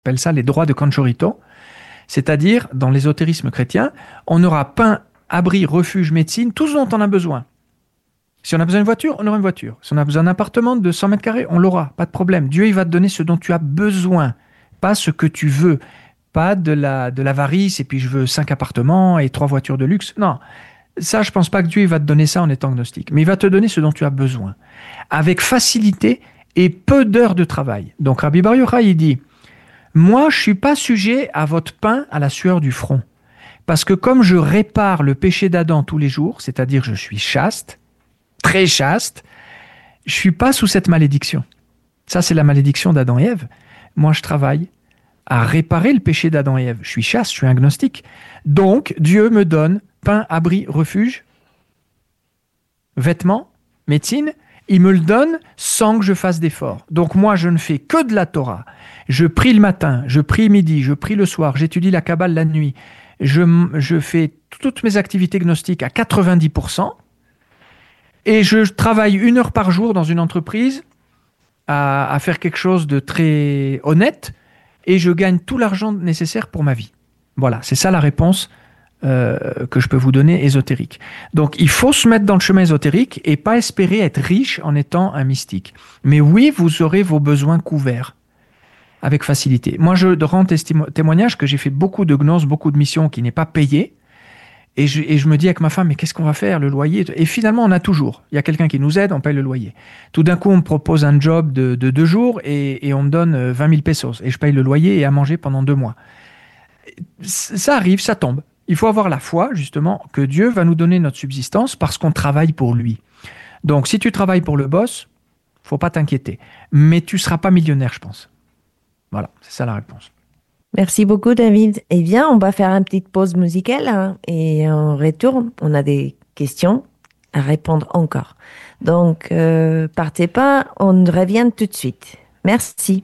appelle ça les droits de Conchorito, c'est-à-dire, dans l'ésotérisme chrétien, on aura pain, abri, refuge, médecine, tout ce dont on a besoin. Si on a besoin d'une voiture, on aura une voiture. Si on a besoin d'un appartement de 100 mètres carrés, on l'aura, pas de problème. Dieu, il va te donner ce dont tu as besoin, pas ce que tu veux. Pas de l'avarice, et puis je veux 5 appartements et 3 voitures de luxe. Non, ça, je pense pas que Dieu il va te donner ça en étant gnostique. Mais il va te donner ce dont tu as besoin, avec facilité et peu d'heures de travail. Donc Rabbi Bar Yochai, il dit, moi, je suis pas sujet à votre pain à la sueur du front. Parce que comme je répare le péché d'Adam tous les jours, c'est-à-dire je suis chaste, très chaste, je suis pas sous cette malédiction. Ça, c'est la malédiction d'Adam et Ève. Moi, je travaille à réparer le péché d'Adam et Ève. Je suis chaste, je suis agnostique. Donc, Dieu me donne pain, abri, refuge, vêtements, médecine. Il me le donne sans que je fasse d'efforts. Donc, moi, je ne fais que de la Torah. Je prie le matin, je prie midi, je prie le soir, j'étudie la Kabbale la nuit. Je fais toutes mes activités gnostiques à 90%. Et je travaille 1 heure par jour dans une entreprise à faire quelque chose de très honnête et je gagne tout l'argent nécessaire pour ma vie. Voilà, c'est ça la réponse que je peux vous donner ésotérique. Donc, il faut se mettre dans le chemin ésotérique et pas espérer être riche en étant un mystique. Mais oui, vous aurez vos besoins couverts avec facilité. Moi, je rends témoignage que j'ai fait beaucoup de gnoses, beaucoup de missions qui n'est pas payées. Et je me dis avec ma femme, mais qu'est-ce qu'on va faire, le loyer? Et finalement, on a toujours. Il y a quelqu'un qui nous aide, on paye le loyer. Tout d'un coup, on me propose un job de 2 jours et on me donne 20 000 pesos. Et je paye le loyer et à manger pendant 2 mois. Ça arrive, ça tombe. Il faut avoir la foi, justement, que Dieu va nous donner notre subsistance parce qu'on travaille pour lui. Donc, si tu travailles pour le boss, faut pas t'inquiéter. Mais tu seras pas millionnaire, je pense. Voilà, c'est ça la réponse. Merci beaucoup, David. Eh bien, on va faire une petite pause musicale hein, et on retourne. On a des questions à répondre encore. Donc, partez pas, on revient tout de suite. Merci.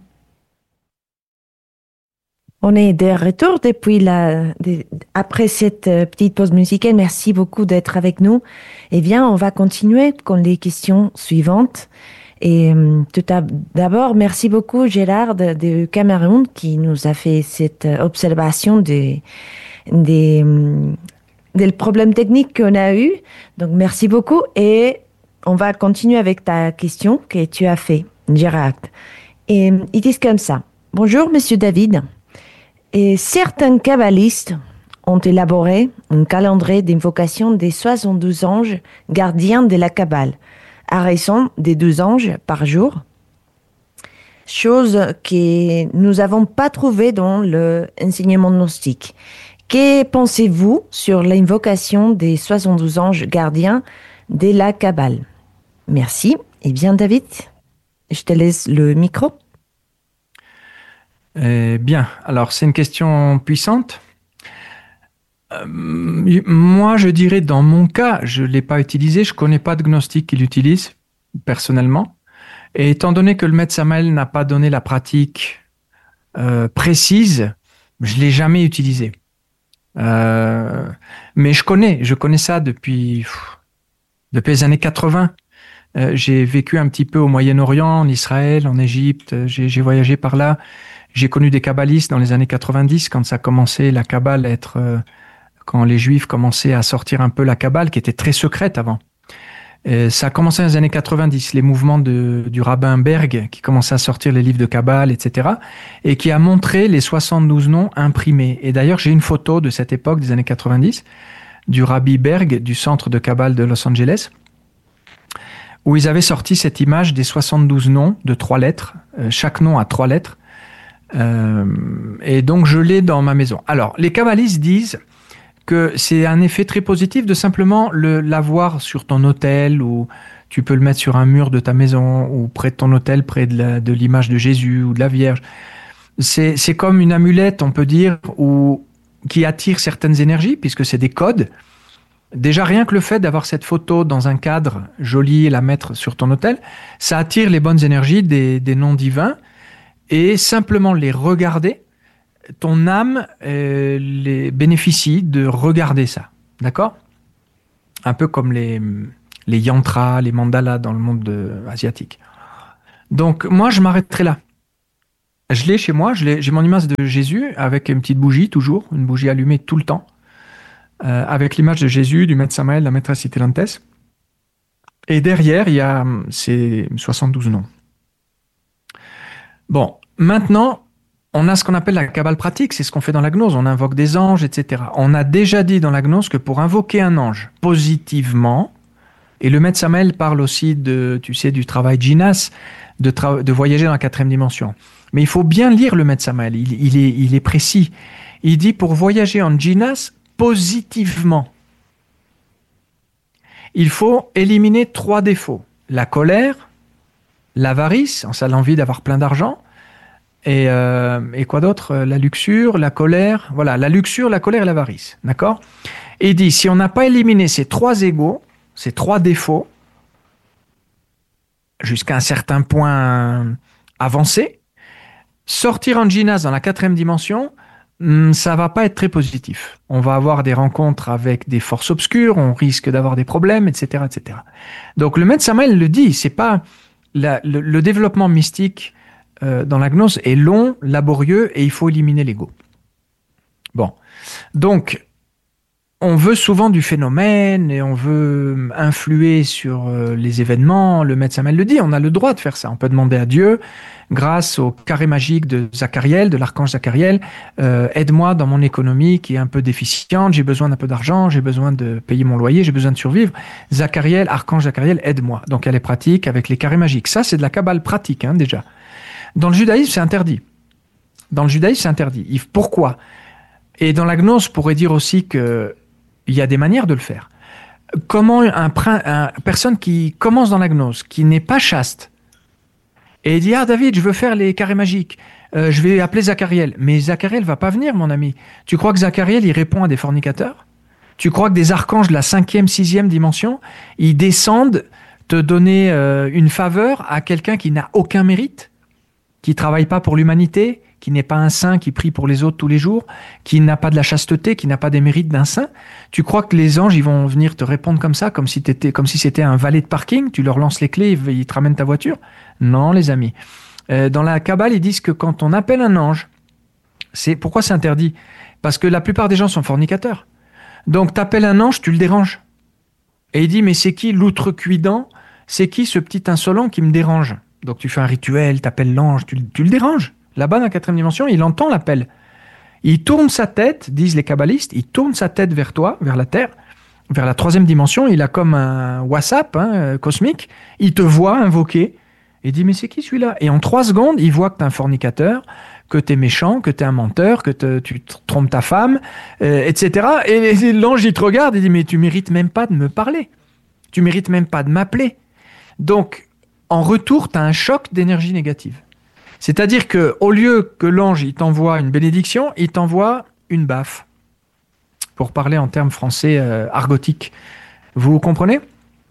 On est de retour après cette petite pause musicale. Merci beaucoup d'être avec nous. Eh bien, on va continuer avec les questions suivantes. Et d'abord, merci beaucoup Gérard de Cameroun qui nous a fait cette observation des problèmes techniques qu'on a eu. Donc, merci beaucoup. Et on va continuer avec ta question que tu as fait, Gérard. Et ils disent comme ça. Bonjour, Monsieur David. Et certains kabbalistes ont élaboré un calendrier d'invocation des 72 anges gardiens de la Kabbale, à raison des 12 anges par jour, chose que nous n'avons pas trouvée dans l'enseignement gnostique. Que pensez-vous sur l'invocation des 72 anges gardiens de la Kabbale? Merci. Eh bien, David, je te laisse le micro. Bien, alors c'est une question puissante. Moi, je dirais dans mon cas, je ne l'ai pas utilisé, je ne connais pas de gnostique qui l'utilise personnellement. Et étant donné que le maître Samael n'a pas donné la pratique précise, je ne l'ai jamais utilisé. Mais je connais ça depuis les années 80. J'ai vécu un petit peu au Moyen-Orient, en Israël, en Égypte, j'ai voyagé par là. J'ai connu des kabbalistes dans les années 90 quand ça commençait la Kabbale à être... quand les Juifs commençaient à sortir un peu la Kabbale, qui était très secrète avant. Ça a commencé dans les années 90, les mouvements du rabbin Berg, qui commençait à sortir les livres de Kabbale, etc., et qui a montré les 72 noms imprimés. Et d'ailleurs, j'ai une photo de cette époque, des années 90, du rabbi Berg, du centre de Kabbale de Los Angeles, où ils avaient sorti cette image des 72 noms de 3 lettres, chaque nom a 3 lettres, et donc je l'ai dans ma maison. Alors, les kabbalistes disent que c'est un effet très positif de simplement l'avoir sur ton autel, ou tu peux le mettre sur un mur de ta maison, ou près de ton autel, près de l'image de Jésus ou de la Vierge. C'est comme une amulette, on peut dire, qui attire certaines énergies, puisque c'est des codes. Déjà, rien que le fait d'avoir cette photo dans un cadre joli et la mettre sur ton autel, ça attire les bonnes énergies des noms divins, et simplement les regarder, ton âme les bénéficie de regarder ça. D'accord? Un peu comme les yantras, les mandalas dans le monde asiatique. Donc, moi, je m'arrêterai là. Je l'ai chez moi, j'ai mon image de Jésus avec une petite bougie toujours, une bougie allumée tout le temps, avec l'image de Jésus, du maître Samael, de la maîtresse Itelantès. Et derrière, il y a ces 72 noms. Bon, maintenant, on a ce qu'on appelle la cabale pratique, c'est ce qu'on fait dans la gnose, on invoque des anges, etc. On a déjà dit dans la gnose que pour invoquer un ange positivement, et le maître Samael parle aussi de, tu sais, du travail Jinas, de voyager dans la quatrième dimension. Mais il faut bien lire le maître Samael, il est précis. Il dit pour voyager en Jinas positivement, il faut éliminer 3 défauts. La colère, l'avarice, ça l'envie d'avoir plein d'argent, et quoi d'autre? La luxure, la colère, voilà, la luxure, la colère et l'avarice, d'accord? Et il dit, si on n'a pas éliminé ces 3 égos, ces 3 défauts, jusqu'à un certain point avancé, sortir en Jinas dans la quatrième dimension, ça va pas être très positif. On va avoir des rencontres avec des forces obscures, on risque d'avoir des problèmes, etc., etc. Donc le maître Samael le dit, c'est pas le développement mystique dans la gnose est long, laborieux et il faut éliminer l'ego. Bon, donc on veut souvent du phénomène et on veut influer sur les événements. Le maître Samael le dit, on a le droit de faire ça. On peut demander à Dieu, grâce au carré magique de Zachariel, de l'archange Zachariel, aide-moi dans mon économie qui est un peu déficiente, j'ai besoin d'un peu d'argent, j'ai besoin de payer mon loyer, j'ai besoin de survivre. Zachariel, archange Zachariel, aide-moi. Donc elle est pratique avec les carrés magiques. Ça, c'est de la cabale pratique, hein, déjà. Dans le judaïsme, c'est interdit. Dans le judaïsme, c'est interdit. Pourquoi? Et dans la gnose, on pourrait dire aussi que il y a des manières de le faire. Comment une personne qui commence dans la gnose, qui n'est pas chaste, et dit « Ah David, je veux faire les carrés magiques, je vais appeler Zachariel. » Mais Zachariel va pas venir, mon ami. Tu crois que Zachariel, il répond à des fornicateurs? Tu crois que des archanges de la 5e, 6e dimension, ils descendent te donner une faveur à quelqu'un qui n'a aucun mérite, qui travaille pas pour l'humanité, qui n'est pas un saint, qui prie pour les autres tous les jours, qui n'a pas de la chasteté, qui n'a pas des mérites d'un saint? Tu crois que les anges, ils vont venir te répondre comme ça, comme si c'était un valet de parking, tu leur lances les clés, ils te ramènent ta voiture? Non, les amis. Dans la Kabbale, ils disent que quand on appelle un ange, pourquoi c'est interdit? Parce que la plupart des gens sont fornicateurs. Donc, t'appelles un ange, tu le déranges. Et il dit, mais c'est qui l'outrecuidant? C'est qui ce petit insolent qui me dérange? Donc, tu fais un rituel, t'appelles l'ange, tu le déranges. Là-bas, dans la quatrième dimension, il entend l'appel. Il tourne sa tête, disent les kabbalistes, il tourne sa tête vers toi, vers la Terre, vers la 3e dimension. Il a comme un WhatsApp cosmique. Il te voit invoquer. Et dit, mais c'est qui celui-là? Et en 3 secondes, il voit que tu es un fornicateur, que tu es méchant, que tu es un menteur, que tu trompes ta femme, etc. Et l'ange, il te regarde et dit, mais tu mérites même pas de me parler. Tu mérites même pas de m'appeler. Donc, en retour, tu as un choc d'énergie négative. C'est-à-dire qu'au lieu que l'ange il t'envoie une bénédiction, il t'envoie une baffe. Pour parler en termes français argotiques. Vous comprenez?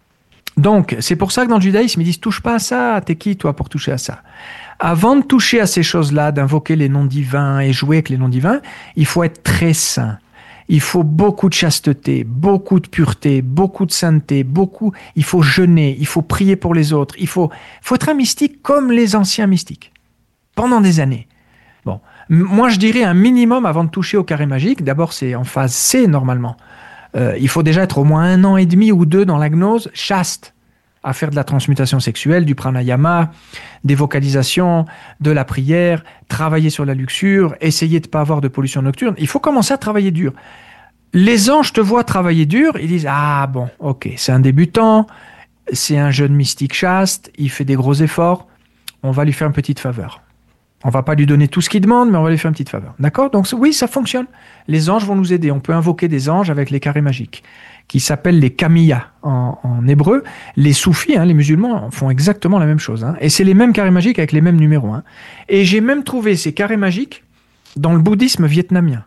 Donc, c'est pour ça que dans le judaïsme, ils disent « touche pas à ça, t'es qui toi pour toucher à ça ?» Avant de toucher à ces choses-là, d'invoquer les noms divins et jouer avec les noms divins, il faut être très saint. Il faut beaucoup de chasteté, beaucoup de pureté, beaucoup de sainteté, il faut jeûner, il faut prier pour les autres, il faut être un mystique comme les anciens mystiques. Pendant des années. Bon, moi je dirais un minimum avant de toucher au carré magique. D'abord, c'est en phase C normalement. Il faut déjà être au moins 1 an et demi ou 2 dans la gnose, chaste, à faire de la transmutation sexuelle, du pranayama, des vocalisations, de la prière, travailler sur la luxure, essayer de ne pas avoir de pollution nocturne. Il faut commencer à travailler dur. Les anges te voient travailler dur, ils disent « Ah bon, ok, c'est un débutant, c'est un jeune mystique chaste, il fait des gros efforts, on va lui faire une petite faveur. » On va pas lui donner tout ce qu'il demande, mais on va lui faire une petite faveur. D'accord? Donc oui, ça fonctionne. Les anges vont nous aider. On peut invoquer des anges avec les carrés magiques, qui s'appellent les kamiyas en hébreu. Les soufis, les musulmans, font exactement la même chose. Et c'est les mêmes carrés magiques avec les mêmes numéros. Et j'ai même trouvé ces carrés magiques dans le bouddhisme vietnamien.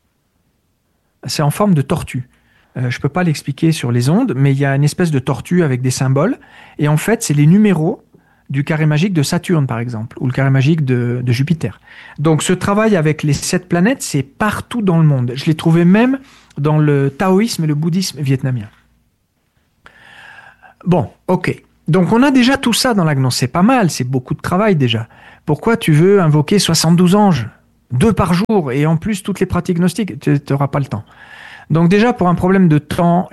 C'est en forme de tortue. Je peux pas l'expliquer sur les ondes, mais il y a une espèce de tortue avec des symboles. Et en fait, c'est les numéros du carré magique de Saturne, par exemple, ou le carré magique de Jupiter. Donc, ce travail avec les 7 planètes, c'est partout dans le monde. Je l'ai trouvé même dans le taoïsme et le bouddhisme vietnamien. Bon, ok. Donc, on a déjà tout ça dans la gnose. C'est pas mal, c'est beaucoup de travail déjà. Pourquoi tu veux invoquer 72 anges, 2 par jour, et en plus toutes les pratiques gnostiques? Tu n'auras pas le temps. Donc déjà, pour un problème de temps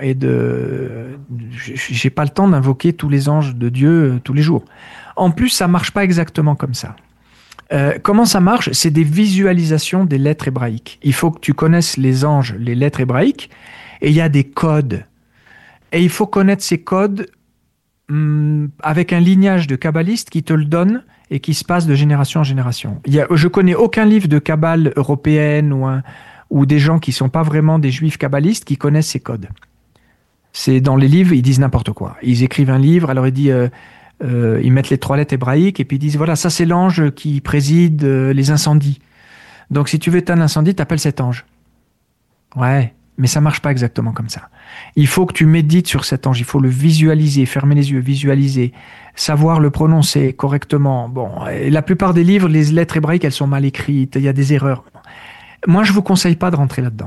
j'ai pas le temps d'invoquer tous les anges de Dieu tous les jours. En plus, ça marche pas exactement comme ça. Comment ça marche? C'est des visualisations des lettres hébraïques. Il faut que tu connaisses les anges, les lettres hébraïques, et il y a des codes. Et il faut connaître ces codes avec un lignage de kabbalistes qui te le donne et qui se passe de génération en génération. Je connais aucun livre de kabbale européenne ou des gens qui ne sont pas vraiment des juifs kabbalistes qui connaissent ces codes. C'est dans les livres, ils disent n'importe quoi. Ils écrivent un livre, alors ils mettent les 3 lettres hébraïques et puis ils disent voilà, ça c'est l'ange qui préside les incendies. Donc si tu veux éteindre l'incendie, t'appelles cet ange. Ouais, mais ça marche pas exactement comme ça. Il faut que tu médites sur cet ange, il faut le visualiser, fermer les yeux, visualiser, savoir le prononcer correctement. Bon, et la plupart des livres, les lettres hébraïques, elles sont mal écrites, il y a des erreurs. Moi, je vous conseille pas de rentrer là-dedans.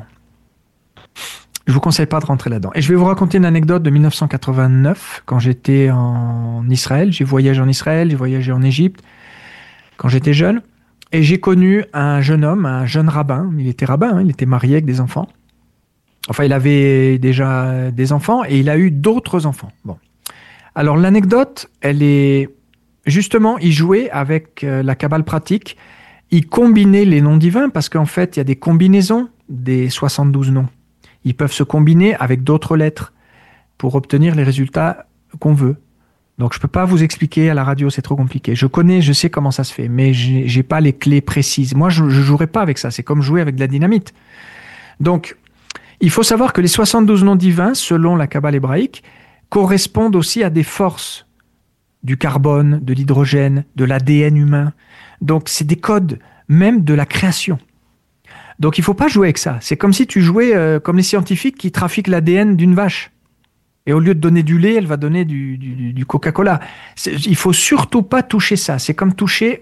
Je vous conseille pas de rentrer là-dedans. Et je vais vous raconter une anecdote de 1989, quand j'étais en Israël. J'ai voyagé en Israël, j'ai voyagé en Égypte, quand j'étais jeune. Et j'ai connu un jeune homme, un jeune rabbin. Il était rabbin, il était marié avec des enfants. Enfin, il avait déjà des enfants et il a eu d'autres enfants. Bon. Alors, l'anecdote, elle est... Justement, il jouait avec la Kabbale pratique. Il combinait les noms divins parce qu'en fait, il y a des combinaisons des 72 noms. Ils peuvent se combiner avec d'autres lettres pour obtenir les résultats qu'on veut. Donc, je ne peux pas vous expliquer à la radio, c'est trop compliqué. Je sais comment ça se fait, mais je n'ai pas les clés précises. Moi, je ne jouerai pas avec ça. C'est comme jouer avec de la dynamite. Donc, il faut savoir que les 72 noms divins, selon la Kabbale hébraïque, correspondent aussi à des forces du carbone, de l'hydrogène, de l'ADN humain. Donc, c'est des codes même de la création. Donc, il ne faut pas jouer avec ça. C'est comme si tu jouais comme les scientifiques qui trafiquent l'ADN d'une vache. Et au lieu de donner du lait, elle va donner du Coca-Cola. Il ne faut surtout pas toucher ça. C'est comme toucher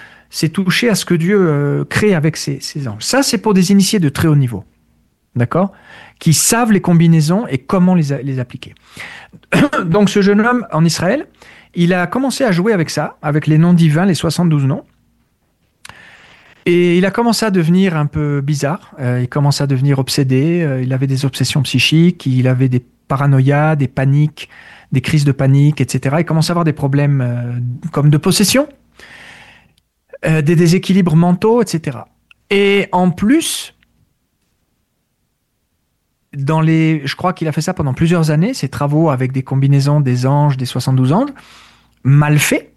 à ce que Dieu crée avec ses anges. Ça, c'est pour des initiés de très haut niveau. D'accord? Qui savent les combinaisons et comment les appliquer. Donc, ce jeune homme en Israël, il a commencé à jouer avec ça, avec les noms divins, les 72 noms. Et il a commencé à devenir un peu bizarre. Il commence à devenir obsédé. Il avait des obsessions psychiques. Il avait des paranoïas, des paniques, des crises de panique, etc. Il commence à avoir des problèmes comme de possession, des déséquilibres mentaux, etc. Et en plus, je crois qu'il a fait ça pendant plusieurs années, ses travaux avec des combinaisons des anges, des 72 anges, mal fait.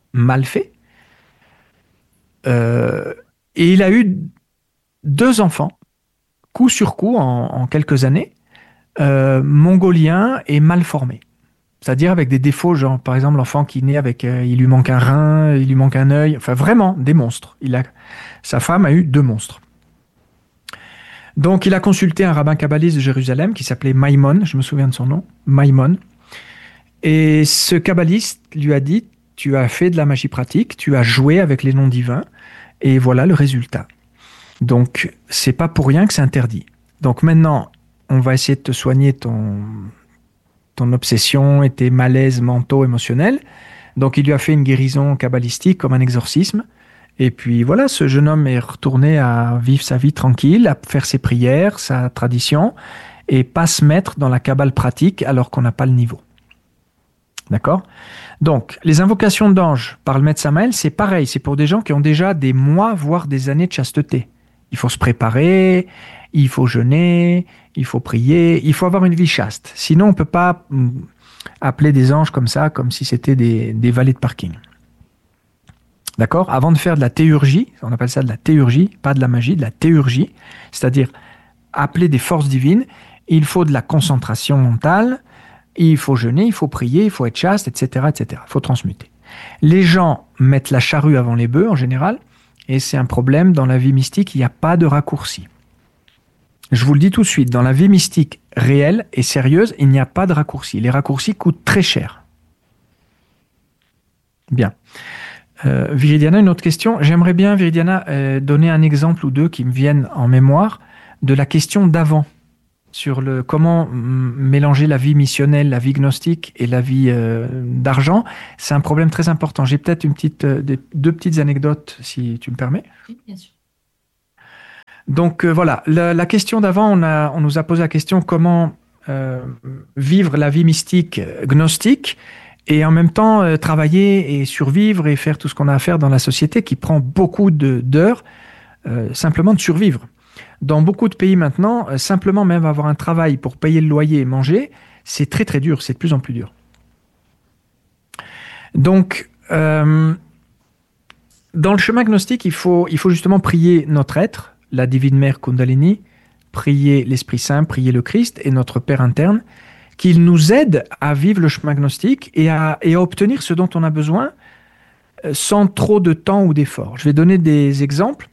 Et il a eu 2 enfants, coup sur coup, en quelques années, mongoliens et mal formés. C'est-à-dire avec des défauts, genre par exemple l'enfant qui naît avec, il lui manque un rein, il lui manque un œil, enfin vraiment des monstres. Sa femme a eu 2 monstres. Donc il a consulté un rabbin kabbaliste de Jérusalem qui s'appelait Maïmon, je me souviens de son nom, Maïmon. Et ce kabbaliste lui a dit, tu as fait de la magie pratique, tu as joué avec les noms divins, et voilà le résultat. Donc c'est pas pour rien que c'est interdit. Donc maintenant, on va essayer de te soigner ton obsession et tes malaises mentaux, émotionnels. Donc il lui a fait une guérison kabbalistique comme un exorcisme. Et puis voilà, ce jeune homme est retourné à vivre sa vie tranquille, à faire ses prières, sa tradition, et pas se mettre dans la kabbale pratique alors qu'on n'a pas le niveau. D'accord? Donc, les invocations d'anges par le maître Samael, c'est pareil, c'est pour des gens qui ont déjà des mois, voire des années de chasteté. Il faut se préparer, il faut jeûner, il faut prier, il faut avoir une vie chaste. Sinon, on ne peut pas appeler des anges comme ça, comme si c'était des valets de parking. D'accord? Avant de faire de la théurgie, on appelle ça de la théurgie, pas de la magie, de la théurgie, c'est-à-dire appeler des forces divines, il faut de la concentration mentale, il faut jeûner, il faut prier, il faut être chaste, etc., etc. Il faut transmuter. Les gens mettent la charrue avant les bœufs en général, et c'est un problème dans la vie mystique, il n'y a pas de raccourci. Je vous le dis tout de suite, dans la vie mystique réelle et sérieuse, il n'y a pas de raccourci. Les raccourcis coûtent très cher. Bien. Viridiana, une autre question. J'aimerais bien, Viridiana, donner un exemple ou deux qui me viennent en mémoire de la question d'avant. sur comment mélanger la vie missionnelle, la vie gnostique et la vie d'argent. C'est un problème très important. J'ai peut-être deux petites anecdotes, si tu me permets. Oui, bien sûr. Donc voilà, la question d'avant, on nous a posé la question comment vivre la vie mystique gnostique et en même temps travailler et survivre et faire tout ce qu'on a à faire dans la société qui prend beaucoup d'heures simplement de survivre. Dans beaucoup de pays maintenant, simplement même avoir un travail pour payer le loyer et manger, c'est très très dur, c'est de plus en plus dur. Donc, dans le chemin gnostique, il faut justement prier notre être, la divine mère Kundalini, prier l'Esprit Saint, prier le Christ et notre Père interne, qu'il nous aide à vivre le chemin gnostique et à obtenir ce dont on a besoin sans trop de temps ou d'efforts. Je vais donner des exemples.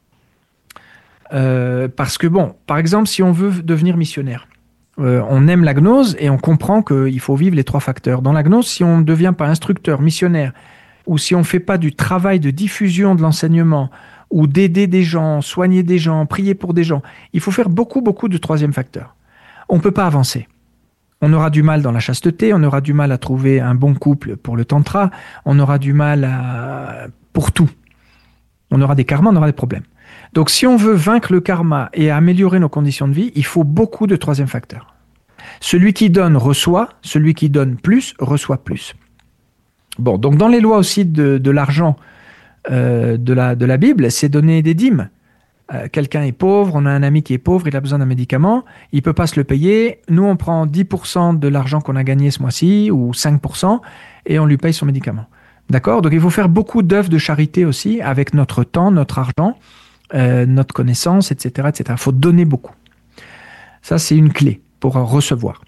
Parce que bon, par exemple, si on veut devenir missionnaire, on aime la gnose et on comprend qu'il faut vivre les 3 facteurs. Dans la gnose, si on ne devient pas instructeur, missionnaire, ou si on ne fait pas du travail de diffusion de l'enseignement, ou d'aider des gens, soigner des gens, prier pour des gens, il faut faire beaucoup de 3e facteur. On ne peut pas avancer. On aura du mal dans la chasteté, on aura du mal à trouver un bon couple pour le tantra, on aura du mal pour tout. On aura des karmas, on aura des problèmes. Donc, si on veut vaincre le karma et améliorer nos conditions de vie, il faut beaucoup de 3e facteur. Celui qui donne reçoit, celui qui donne plus reçoit plus. Bon, donc dans les lois aussi de l'argent de la Bible, c'est donner des dîmes. Quelqu'un est pauvre, on a un ami qui est pauvre, il a besoin d'un médicament, il ne peut pas se le payer. Nous, on prend 10% de l'argent qu'on a gagné ce mois-ci, ou 5%, et on lui paye son médicament. D'accord ? Donc, il faut faire beaucoup d'œuvres de charité aussi, avec notre temps, notre argent, notre connaissance, etc., etc. Il faut donner beaucoup. Ça, c'est une clé pour recevoir.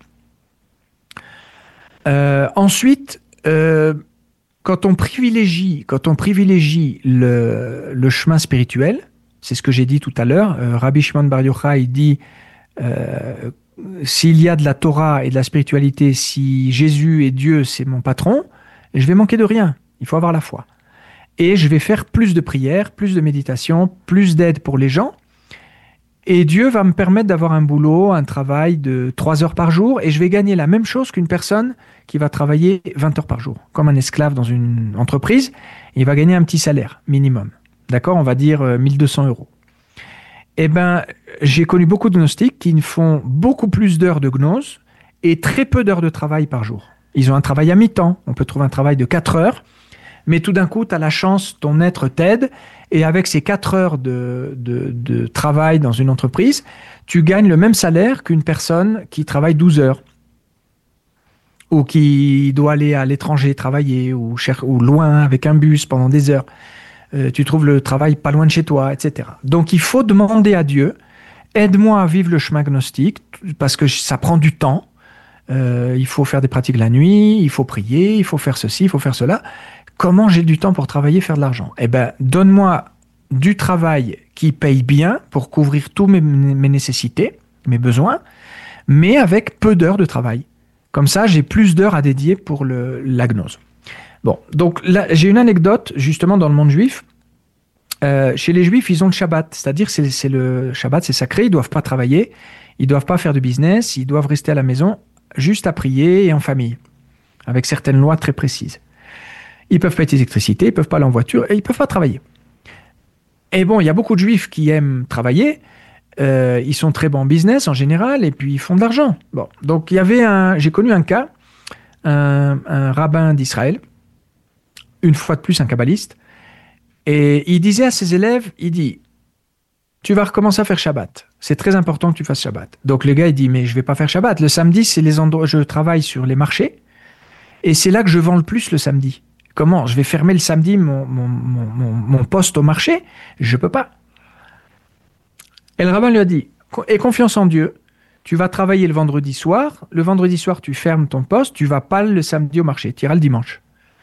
Ensuite, quand on privilégie le chemin spirituel, c'est ce que j'ai dit tout à l'heure, Rabbi Shimon Bar Yochai dit s'il y a de la Torah et de la spiritualité, si Jésus et Dieu, c'est mon patron, je vais manquer de rien. Il faut avoir la foi. Et je vais faire plus de prières, plus de méditation, plus d'aide pour les gens. Et Dieu va me permettre d'avoir un boulot, un travail de 3 heures par jour, et je vais gagner la même chose qu'une personne qui va travailler 20 heures par jour. Comme un esclave dans une entreprise, il va gagner un petit salaire minimum. D'accord ? On va dire 1200 €. Eh bien, j'ai connu beaucoup de gnostiques qui font beaucoup plus d'heures de gnose et très peu d'heures de travail par jour. Ils ont un travail à mi-temps. On peut trouver un travail de 4 heures, mais tout d'un coup, tu as la chance, ton être t'aide, et avec ces 4 heures de travail dans une entreprise, tu gagnes le même salaire qu'une personne qui travaille 12 heures, ou qui doit aller à l'étranger travailler, ou loin avec un bus pendant des heures. Tu trouves le travail pas loin de chez toi, etc. Donc, il faut demander à Dieu, aide-moi à vivre le chemin gnostique, parce que ça prend du temps. Il faut faire des pratiques la nuit, il faut prier, il faut faire ceci, il faut faire cela. Comment j'ai du temps pour travailler, faire de l'argent ? Eh bien, donne-moi du travail qui paye bien pour couvrir tous mes nécessités, mes besoins, mais avec peu d'heures de travail. Comme ça, j'ai plus d'heures à dédier pour la gnose. Bon, donc là, j'ai une anecdote, justement, dans le monde juif. Chez les juifs, ils ont le Shabbat, c'est-à-dire c'est le Shabbat, c'est sacré, ils ne doivent pas travailler, ils ne doivent pas faire de business, ils doivent rester à la maison, juste à prier et en famille, avec certaines lois très précises. Ils ne peuvent pas être électricité, ils ne peuvent pas aller en voiture et ils ne peuvent pas travailler. Et bon, il y a beaucoup de juifs qui aiment travailler, ils sont très bons en business en général et puis ils font de l'argent. Bon, donc j'ai connu un cas, un rabbin d'Israël, une fois de plus un kabbaliste, et il disait à ses élèves, il dit, tu vas recommencer à faire Shabbat. C'est très important que tu fasses Shabbat. Donc le gars, il dit, mais je ne vais pas faire Shabbat. Le samedi, c'est les endroits, je travaille sur les marchés, et c'est là que je vends le plus le samedi. Comment ? Je vais fermer le samedi mon poste au marché ? Je ne peux pas. Et le rabbin lui a dit, aie confiance en Dieu, tu vas travailler le vendredi soir, tu fermes ton poste, tu ne vas pas le samedi au marché, tu iras le dimanche.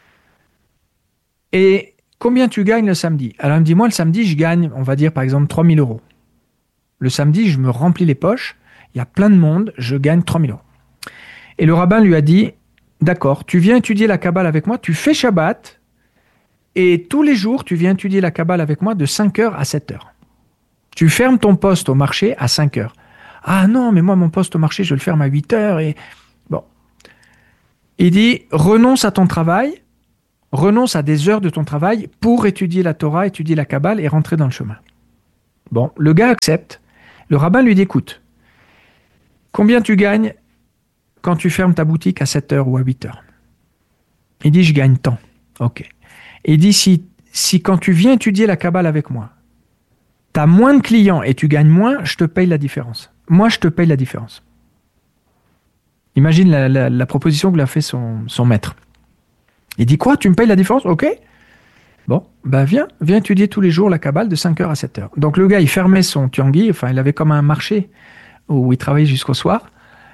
Et combien tu gagnes le samedi ? Alors il me dit, moi le samedi, je gagne, on va dire par exemple 3 000 €. Le samedi, je me remplis les poches, il y a plein de monde, je gagne 3 000 €. Et le rabbin lui a dit, d'accord, tu viens étudier la Kabbale avec moi, tu fais Shabbat, et tous les jours, tu viens étudier la Kabbale avec moi de 5 heures à 7 heures. Tu fermes ton poste au marché à 5 heures. Ah non, mais moi, mon poste au marché, je vais le ferme à 8 heures. Et... Bon. Il dit, renonce à ton travail, renonce à des heures de ton travail pour étudier la Torah, étudier la Kabbale et rentrer dans le chemin. Bon, le gars accepte. Le rabbin lui dit, écoute, combien tu gagnes quand tu fermes ta boutique à 7 heures ou à 8 heures? Il dit, je gagne tant. Ok. Il dit, si quand tu viens étudier la Kabbale avec moi, tu as moins de clients et tu gagnes moins, je te paye la différence. Moi, je te paye la différence. Imagine la proposition que lui a fait son maître. Il dit, quoi, tu me payes la différence? Ok. Bon, ben viens étudier tous les jours la Kabbale de 5 heures à 7 heures. Donc le gars, il fermait son tiangui, enfin, il avait comme un marché où il travaillait jusqu'au soir.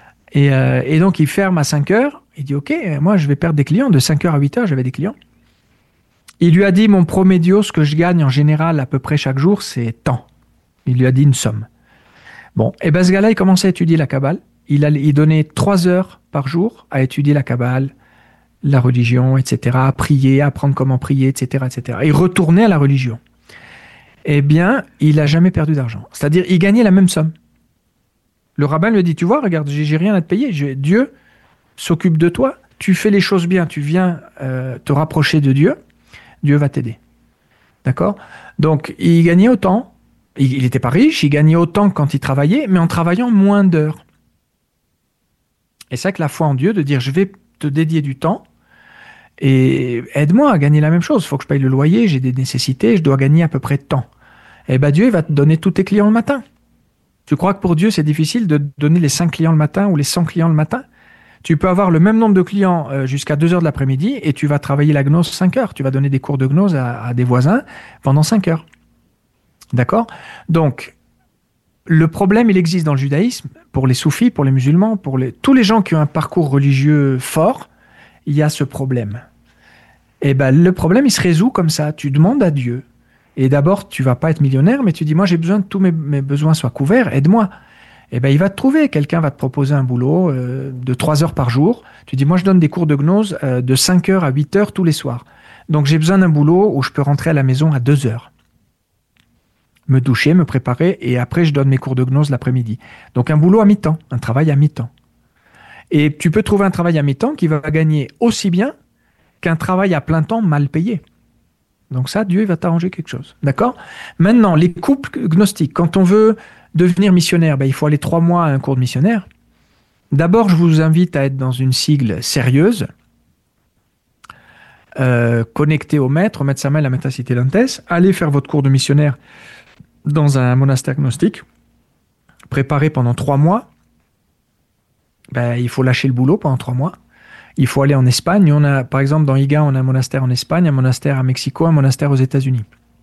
Et donc, il ferme à 5 heures. Il dit, ok, moi, je vais perdre des clients. De 5 heures à 8 heures, j'avais des clients. Il lui a dit, mon promédio, ce que je gagne en général à peu près chaque jour, c'est tant. Il lui a dit une somme. Bon, et ben ce gars-là, il commençait à étudier la Kabbale. Il donnait 3 heures par jour à étudier la Kabbale, la religion, etc., à prier, à apprendre comment prier, etc., etc. Et il retournait à la religion. Eh bien, il n'a jamais perdu d'argent. C'est-à-dire, il gagnait la même somme. Le rabbin lui a dit, tu vois, regarde, j'ai rien à te payer. Dieu s'occupe de toi. Tu fais les choses bien. Tu viens te rapprocher de Dieu. Dieu va t'aider. D'accord? Donc, il gagnait autant. Il n'était pas riche. Il gagnait autant que quand il travaillait, mais en travaillant moins d'heures. Et c'est que la foi en Dieu, de dire, je vais te dédier du temps et aide-moi à gagner la même chose. Il faut que je paye le loyer, j'ai des nécessités, je dois gagner à peu près de temps. Et bien, Dieu, il va te donner tous tes clients le matin. Tu crois que pour Dieu, c'est difficile de donner les 5 clients le matin ou les 100 clients le matin? Tu peux avoir le même nombre de clients jusqu'à 2 heures de l'après-midi et tu vas travailler la gnose 5 heures. Tu vas donner des cours de gnose à des voisins pendant 5 heures. D'accord? Donc, le problème, il existe dans le judaïsme, pour les soufis, pour les musulmans, tous les gens qui ont un parcours religieux fort, il y a ce problème. Et ben, le problème, il se résout comme ça. Tu demandes à Dieu. Et d'abord, tu vas pas être millionnaire, mais tu dis, moi, j'ai besoin que tous mes besoins soient couverts, aide-moi. Et ben, il va te trouver. Quelqu'un va te proposer un boulot de 3 heures par jour. Tu dis, moi, je donne des cours de gnose de 5 heures à 8 heures tous les soirs. Donc, j'ai besoin d'un boulot où je peux rentrer à la maison à 2 heures. Me doucher, me préparer, et après, je donne mes cours de gnose l'après-midi. Donc, un boulot à mi-temps, un travail à mi-temps. Et tu peux trouver un travail à mi-temps qui va gagner aussi bien qu'un travail à plein temps mal payé. Donc ça, Dieu va t'arranger quelque chose. D'accord? Maintenant, les couples gnostiques, quand on veut devenir missionnaire, ben, il faut aller 3 mois à un cours de missionnaire. D'abord, je vous invite à être dans une sigle sérieuse, connectée au maître Samuel, la maîtresse Lentes. Allez faire votre cours de missionnaire dans un monastère gnostique. Préparez pendant 3 mois. Ben, il faut lâcher le boulot pendant 3 mois. Il faut aller en Espagne. On a, par exemple, dans IGA, on a un monastère en Espagne, un monastère à Mexico, un monastère aux États-Unis.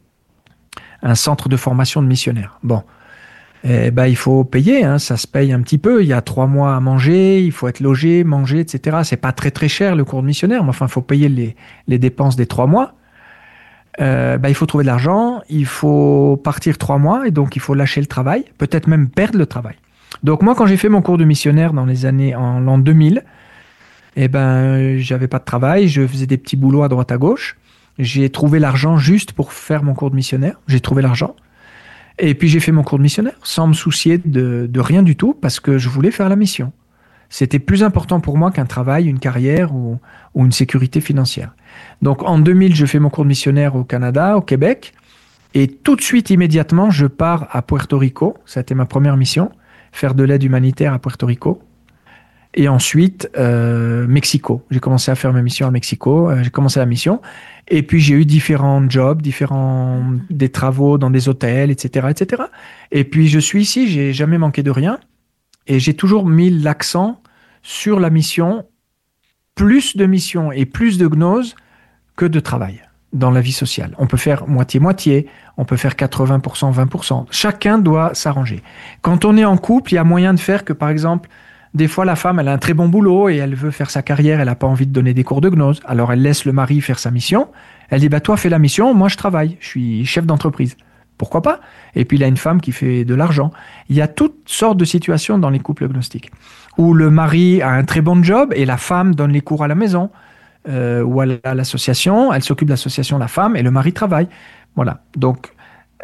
Un centre de formation de missionnaires. Bon. Eh ben, il faut payer, hein, ça se paye un petit peu. Il y a 3 mois à manger, il faut être logé, manger, etc. C'est pas très très cher le cours de missionnaire, mais enfin, il faut payer les dépenses des 3 mois. Ben, il faut trouver de l'argent, il faut partir 3 mois, et donc il faut lâcher le travail, peut-être même perdre le travail. Donc moi, quand j'ai fait mon cours de missionnaire dans les années, en l'an 2000, eh ben, j'avais pas de travail, je faisais des petits boulots à droite à gauche. J'ai trouvé l'argent juste pour faire mon cours de missionnaire. J'ai trouvé l'argent. Et puis j'ai fait mon cours de missionnaire sans me soucier de rien du tout parce que je voulais faire la mission. C'était plus important pour moi qu'un travail, une carrière ou une sécurité financière. Donc en 2000, je fais mon cours de missionnaire au Canada, au Québec. Et tout de suite, immédiatement, je pars à Puerto Rico. Ça a été ma première mission, faire de l'aide humanitaire à Puerto Rico. Et ensuite, Mexico. J'ai commencé à faire ma mission à Mexico. J'ai commencé la mission. Et puis, j'ai eu différents jobs, des travaux dans des hôtels, etc., etc. Et puis, je suis ici. J'ai jamais manqué de rien. Et j'ai toujours mis l'accent sur la mission. Plus de mission et plus de gnose que de travail dans la vie sociale. On peut faire moitié-moitié. On peut faire 80%, 20%. Chacun doit s'arranger. Quand on est en couple, il y a moyen de faire que, par exemple, des fois, la femme, elle a un très bon boulot et elle veut faire sa carrière, elle n'a pas envie de donner des cours de gnose. Alors, elle laisse le mari faire sa mission. Elle dit, bah, toi, fais la mission, moi, je travaille. Je suis chef d'entreprise. Pourquoi pas? Et puis, il y a une femme qui fait de l'argent. Il y a toutes sortes de situations dans les couples gnostiques où le mari a un très bon job et la femme donne les cours à la maison ou à l'association. Elle s'occupe de l'association, la femme, et le mari travaille. Voilà. Donc,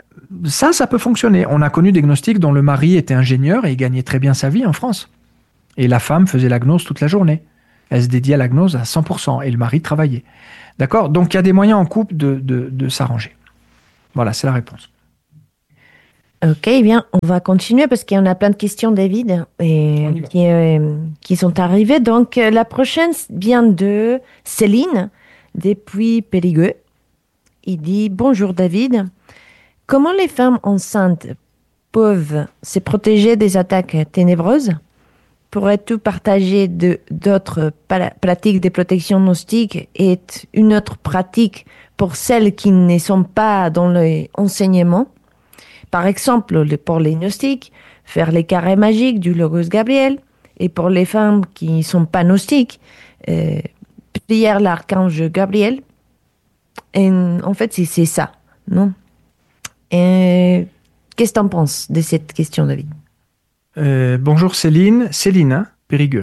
Ça peut fonctionner. On a connu des gnostiques dont le mari était ingénieur et il gagnait très bien sa vie en France. Et la femme faisait la gnose toute la journée. Elle se dédiait à la gnose à 100% et le mari travaillait. D'accord? Donc il y a des moyens en couple de s'arranger. Voilà, c'est la réponse. Ok, bien, on va continuer parce qu'il y en a plein de questions, David, qui sont arrivées. Donc, la prochaine vient de Céline, depuis Périgueux. Il dit: Bonjour, David. Comment les femmes enceintes peuvent se protéger des attaques ténébreuses? Pourrais-tu partager d'autres pratiques de protection gnostique et une autre pratique pour celles qui ne sont pas dans l'enseignement? Par exemple, pour les gnostiques, faire les carrés magiques du Logos Gabriel. Et pour les femmes qui ne sont pas gnostiques, prier l'archange Gabriel. Et en fait, c'est ça, non? Et qu'est-ce que tu en penses de cette question, David? Bonjour Céline. Céline, hein, Périgueux.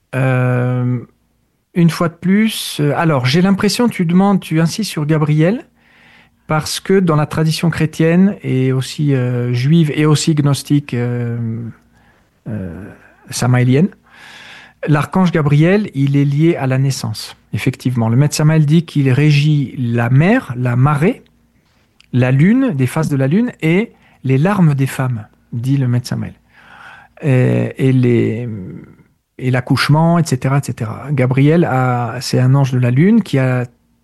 Une fois de plus, alors j'ai l'impression, tu insistes sur Gabriel, parce que dans la tradition chrétienne et aussi juive et aussi gnostique samaélienne, l'archange Gabriel, il est lié à la naissance. Effectivement, le maître Samaël dit qu'il régit la mer, la marée, la lune, des phases de la lune et les larmes des femmes, dit le maître Samaël. Et l'accouchement, etc., etc. Gabriel, c'est un ange de la lune qui a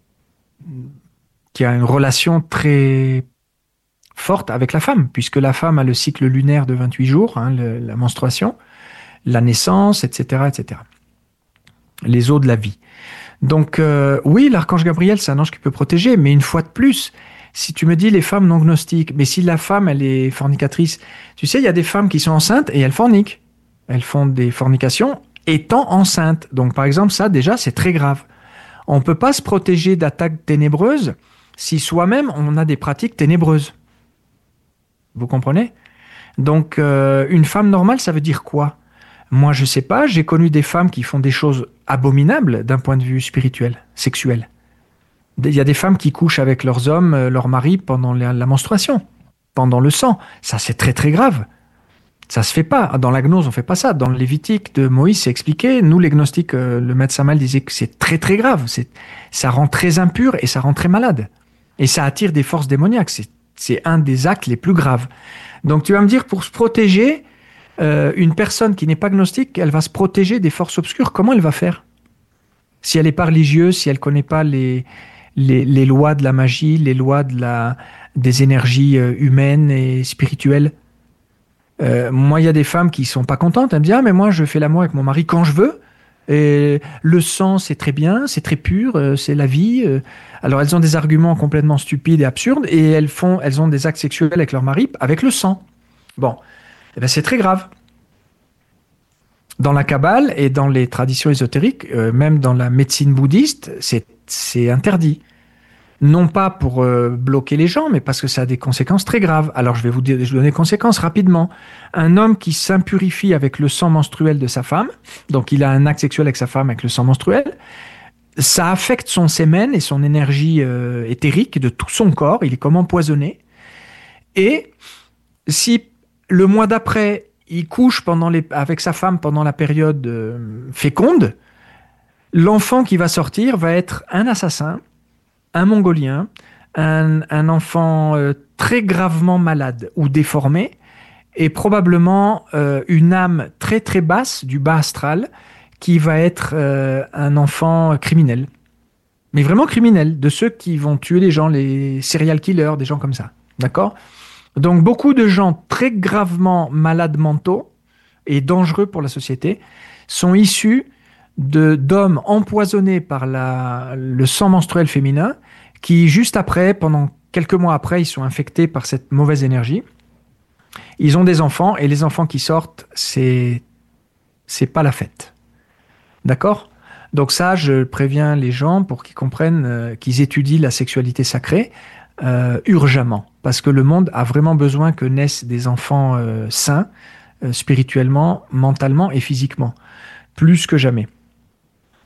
une relation très forte avec la femme, puisque la femme a le cycle lunaire de 28 jours, hein, la menstruation, la naissance, etc., etc. Les eaux de la vie. Donc, oui, l'archange Gabriel, c'est un ange qui peut protéger, mais une fois de plus, si tu me dis les femmes non gnostiques, mais si la femme, elle est fornicatrice, tu sais, il y a des femmes qui sont enceintes et elles forniquent. Elles font des fornications étant enceintes. Donc, par exemple, ça, déjà, c'est très grave. On ne peut pas se protéger d'attaques ténébreuses si soi-même, on a des pratiques ténébreuses. Vous comprenez? Donc, une femme normale, ça veut dire quoi? Moi, je ne sais pas. J'ai connu des femmes qui font des choses abominables d'un point de vue spirituel, sexuel. Il y a des femmes qui couchent avec leurs hommes, leurs maris pendant la menstruation, pendant le sang. Ça, c'est très, très grave. Ça se fait pas. Dans la gnose, on fait pas ça. Dans le Lévitique de Moïse, c'est expliqué. Nous, les gnostiques, le maître Samaël disait que c'est très, très grave. Ça rend très impur et ça rend très malade. Et ça attire des forces démoniaques. C'est un des actes les plus graves. Donc, tu vas me dire, pour se protéger, une personne qui n'est pas gnostique, elle va se protéger des forces obscures. Comment elle va faire? Si elle n'est pas religieuse, si elle ne connaît pas les lois de la magie, les lois des énergies humaines et spirituelles. Moi, il y a des femmes qui ne sont pas contentes. Elles me disent: ah, mais moi, je fais l'amour avec mon mari quand je veux. Et le sang, c'est très bien, c'est très pur, c'est la vie. Alors, elles ont des arguments complètement stupides et absurdes et elles ont des actes sexuels avec leur mari avec le sang. Bon, eh ben, c'est très grave. Dans la Kabbale et dans les traditions ésotériques, même dans la médecine bouddhiste, c'est interdit. Non pas pour bloquer les gens, mais parce que ça a des conséquences très graves. Alors je vais vous donner les conséquences rapidement. Un homme qui s'impurifie avec le sang menstruel de sa femme, donc il a un acte sexuel avec sa femme avec le sang menstruel, ça affecte son sémen et son énergie éthérique de tout son corps, il est comme empoisonné. Et si le mois d'après, il couche avec sa femme pendant la période féconde, l'enfant qui va sortir va être un assassin, un mongolien, un enfant très gravement malade ou déformé, et probablement une âme très très basse, du bas astral, qui va être un enfant criminel. Mais vraiment criminel, de ceux qui vont tuer les gens, les serial killers, des gens comme ça. D'accord ? Donc beaucoup de gens très gravement malades mentaux et dangereux pour la société sont issus d'hommes empoisonnés par le sang menstruel féminin qui, juste après, pendant quelques mois après, ils sont infectés par cette mauvaise énergie. Ils ont des enfants et les enfants qui sortent, c'est pas la fête. D'accord ? Donc ça, je préviens les gens pour qu'ils comprennent qu'ils étudient la sexualité sacrée urgemment. Parce que le monde a vraiment besoin que naissent des enfants sains, spirituellement, mentalement et physiquement. Plus que jamais.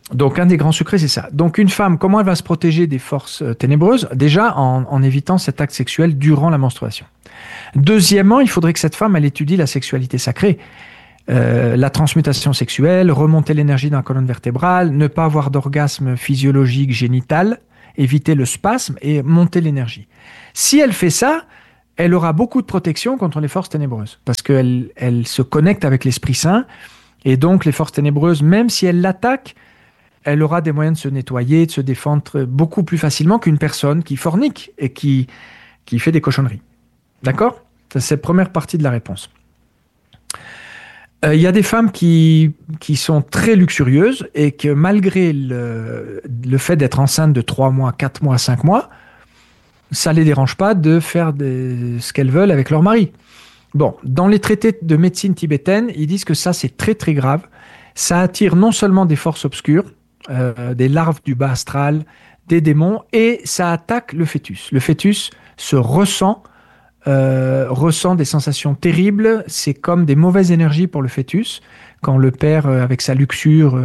Donc, un des grands secrets, c'est ça. Donc, une femme, comment elle va se protéger des forces ténébreuses? Déjà, en évitant cet acte sexuel durant la menstruation. Deuxièmement, il faudrait que cette femme, elle étudie la sexualité sacrée. La transmutation sexuelle, remonter l'énergie dans la colonne vertébrale, ne pas avoir d'orgasme physiologique génital, éviter le spasme et monter l'énergie. Si elle fait ça, elle aura beaucoup de protection contre les forces ténébreuses, parce elle se connecte avec l'Esprit Saint, et donc les forces ténébreuses, même si elle l'attaque, elle aura des moyens de se nettoyer, de se défendre beaucoup plus facilement qu'une personne qui fornique et qui fait des cochonneries. D'accord? Ça, c'est la première partie de la réponse. Il y a des femmes qui sont très luxurieuses et que malgré le fait d'être enceinte de 3 mois, 4 mois, 5 mois, ça ne les dérange pas de faire ce qu'elles veulent avec leur mari. Bon, dans les traités de médecine tibétaine, ils disent que ça, c'est très très grave. Ça attire non seulement des forces obscures, des larves du bas astral, des démons, et ça attaque le fœtus. Le fœtus se ressent des sensations terribles. C'est comme des mauvaises énergies pour le fœtus. Quand le père, avec sa luxure,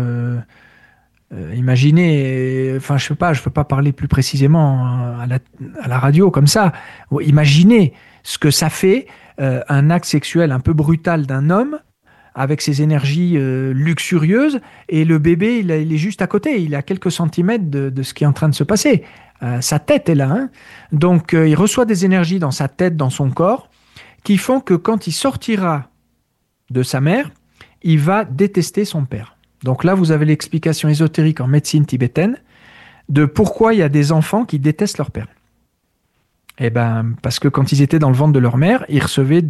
imaginez, enfin je peux pas parler plus précisément à la radio comme ça. Imaginez ce que ça fait, un acte sexuel un peu brutal d'un homme avec ses énergies luxurieuses, et le bébé, il est juste à côté, il est à quelques centimètres de ce qui est en train de se passer. Sa tête est là, hein. Donc il reçoit des énergies dans sa tête, dans son corps, qui font que quand il sortira de sa mère, il va détester son père. Donc là, vous avez l'explication ésotérique en médecine tibétaine de pourquoi il y a des enfants qui détestent leur père. Eh ben, parce que quand ils étaient dans le ventre de leur mère, ils recevaient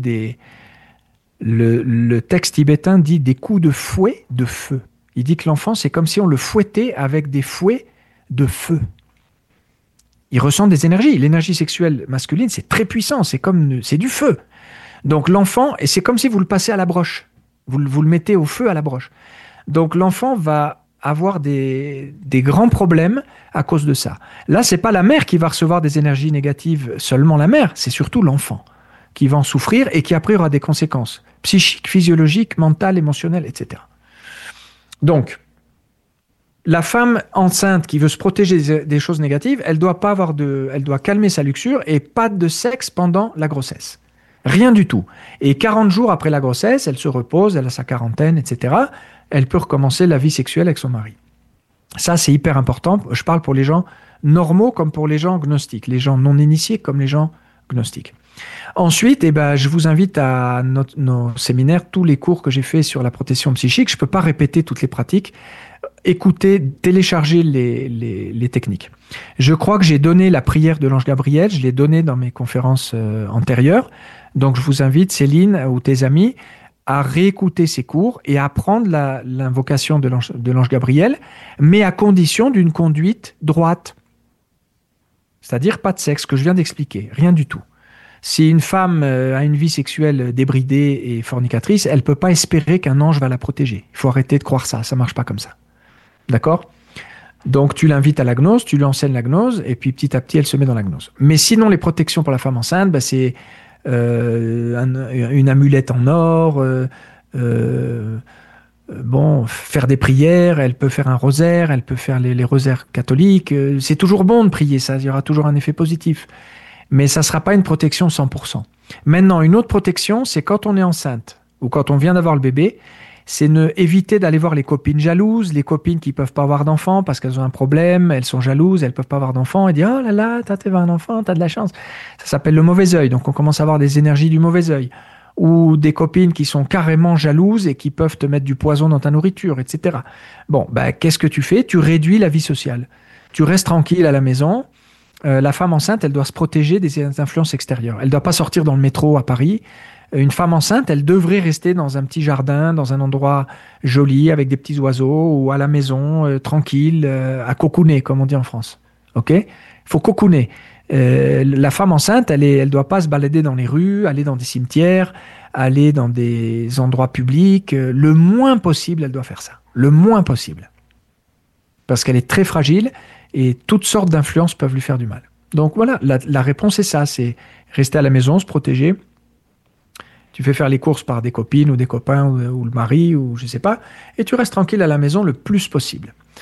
le texte tibétain dit des coups de fouet de feu. Il dit que l'enfant, c'est comme si on le fouettait avec des fouets de feu. Il ressent des énergies. L'énergie sexuelle masculine, c'est très puissant, c'est du feu. Donc l'enfant, et c'est comme si vous le passez à la broche. Vous le mettez au feu à la broche. Donc l'enfant va avoir des grands problèmes à cause de ça. Là, c'est pas la mère qui va recevoir des énergies négatives, seulement la mère, c'est surtout l'enfant qui va en souffrir et qui après aura des conséquences psychiques, physiologiques, mentales, émotionnelles, etc. Donc, la femme enceinte qui veut se protéger des choses négatives, elle doit calmer sa luxure et pas de sexe pendant la grossesse. Rien du tout. Et 40 jours après la grossesse, elle se repose, elle a sa quarantaine, etc. Elle peut recommencer la vie sexuelle avec son mari. Ça, c'est hyper important. Je parle pour les gens normaux comme pour les gens gnostiques, les gens non initiés comme les gens gnostiques. Ensuite, je vous invite à nos séminaires, tous les cours que j'ai faits sur la protection psychique. Je ne peux pas répéter toutes les pratiques. Écoutez, téléchargez les techniques. Je crois que j'ai donné la prière de l'ange Gabriel, je l'ai donnée dans mes conférences antérieures. Donc, je vous invite, Céline ou tes amis, à réécouter ces cours et à apprendre l'invocation de l'ange Gabriel, mais à condition d'une conduite droite. C'est-à-dire pas de sexe, que je viens d'expliquer, rien du tout. Si une femme a une vie sexuelle débridée et fornicatrice, elle ne peut pas espérer qu'un ange va la protéger. Il faut arrêter de croire ça ne marche pas comme ça. D'accord? Donc tu l'invites à la gnose, tu lui enseignes la gnose, et puis petit à petit, elle se met dans la gnose. Mais sinon, les protections pour la femme enceinte, c'est une amulette en or, faire des prières, elle peut faire un rosaire, elle peut faire les rosaires catholiques. C'est toujours bon de prier, ça, il y aura toujours un effet positif. Mais ça ne sera pas une protection 100%. Maintenant, une autre protection, c'est quand on est enceinte ou quand on vient d'avoir le bébé, c'est éviter d'aller voir les copines jalouses, les copines qui ne peuvent pas avoir d'enfants parce qu'elles ont un problème, elles sont jalouses, elles ne peuvent pas avoir d'enfants, et dire « Oh là là, t'as un enfant, t'as de la chance ». Ça s'appelle le mauvais œil, donc on commence à avoir des énergies du mauvais œil. Ou des copines qui sont carrément jalouses et qui peuvent te mettre du poison dans ta nourriture, etc. Bon, qu'est-ce que tu fais? Tu réduis la vie sociale. Tu restes tranquille à la maison. La femme enceinte, elle doit se protéger des influences extérieures. Elle ne doit pas sortir dans le métro à Paris. Une femme enceinte, elle devrait rester dans un petit jardin, dans un endroit joli, avec des petits oiseaux, ou à la maison, tranquille, à cocooner, comme on dit en France. Ok? Il faut cocooner. La femme enceinte, elle doit pas se balader dans les rues, aller dans des cimetières, aller dans des endroits publics. Le moins possible, elle doit faire ça. Le moins possible. Parce qu'elle est très fragile et toutes sortes d'influences peuvent lui faire du mal. Donc voilà, la réponse est ça, c'est rester à la maison, se protéger. Tu fais faire les courses par des copines ou des copains ou le mari ou je sais pas, et tu restes tranquille à la maison le plus possible.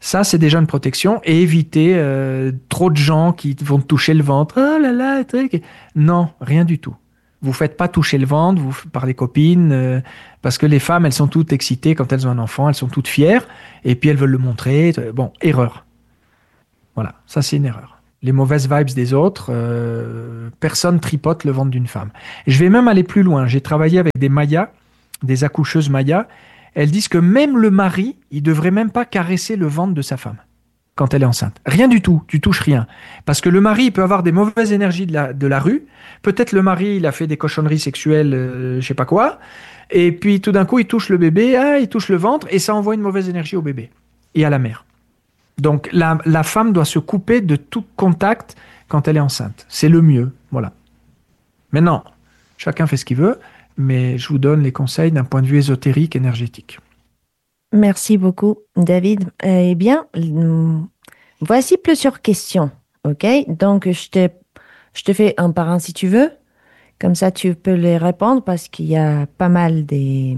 Ça, c'est déjà une protection. Et éviter trop de gens qui vont te toucher le ventre. Oh là là, truc. Non, rien du tout. Vous faites pas toucher le ventre par les copines, parce que les femmes, elles sont toutes excitées quand elles ont un enfant, elles sont toutes fières, et puis elles veulent le montrer. Bon, erreur. Voilà, ça c'est une erreur. Les mauvaises vibes des autres, personne tripote le ventre d'une femme. Et je vais même aller plus loin. J'ai travaillé avec des mayas, des accoucheuses mayas. Elles disent que même le mari, il devrait même pas caresser le ventre de sa femme quand elle est enceinte. Rien du tout, tu touches rien. Parce que le mari, il peut avoir des mauvaises énergies de la rue. Peut-être le mari, il a fait des cochonneries sexuelles, je sais pas quoi. Et puis tout d'un coup, il touche le bébé, il touche le ventre, et ça envoie une mauvaise énergie au bébé et à la mère. Donc la femme doit se couper de tout contact quand elle est enceinte. C'est le mieux, voilà. Maintenant, chacun fait ce qu'il veut, mais je vous donne les conseils d'un point de vue ésotérique, énergétique. Merci beaucoup, David. Eh bien, voici plusieurs questions. OK? Donc, je te fais un par un si tu veux. Comme ça, tu peux les répondre parce qu'il y a pas mal des...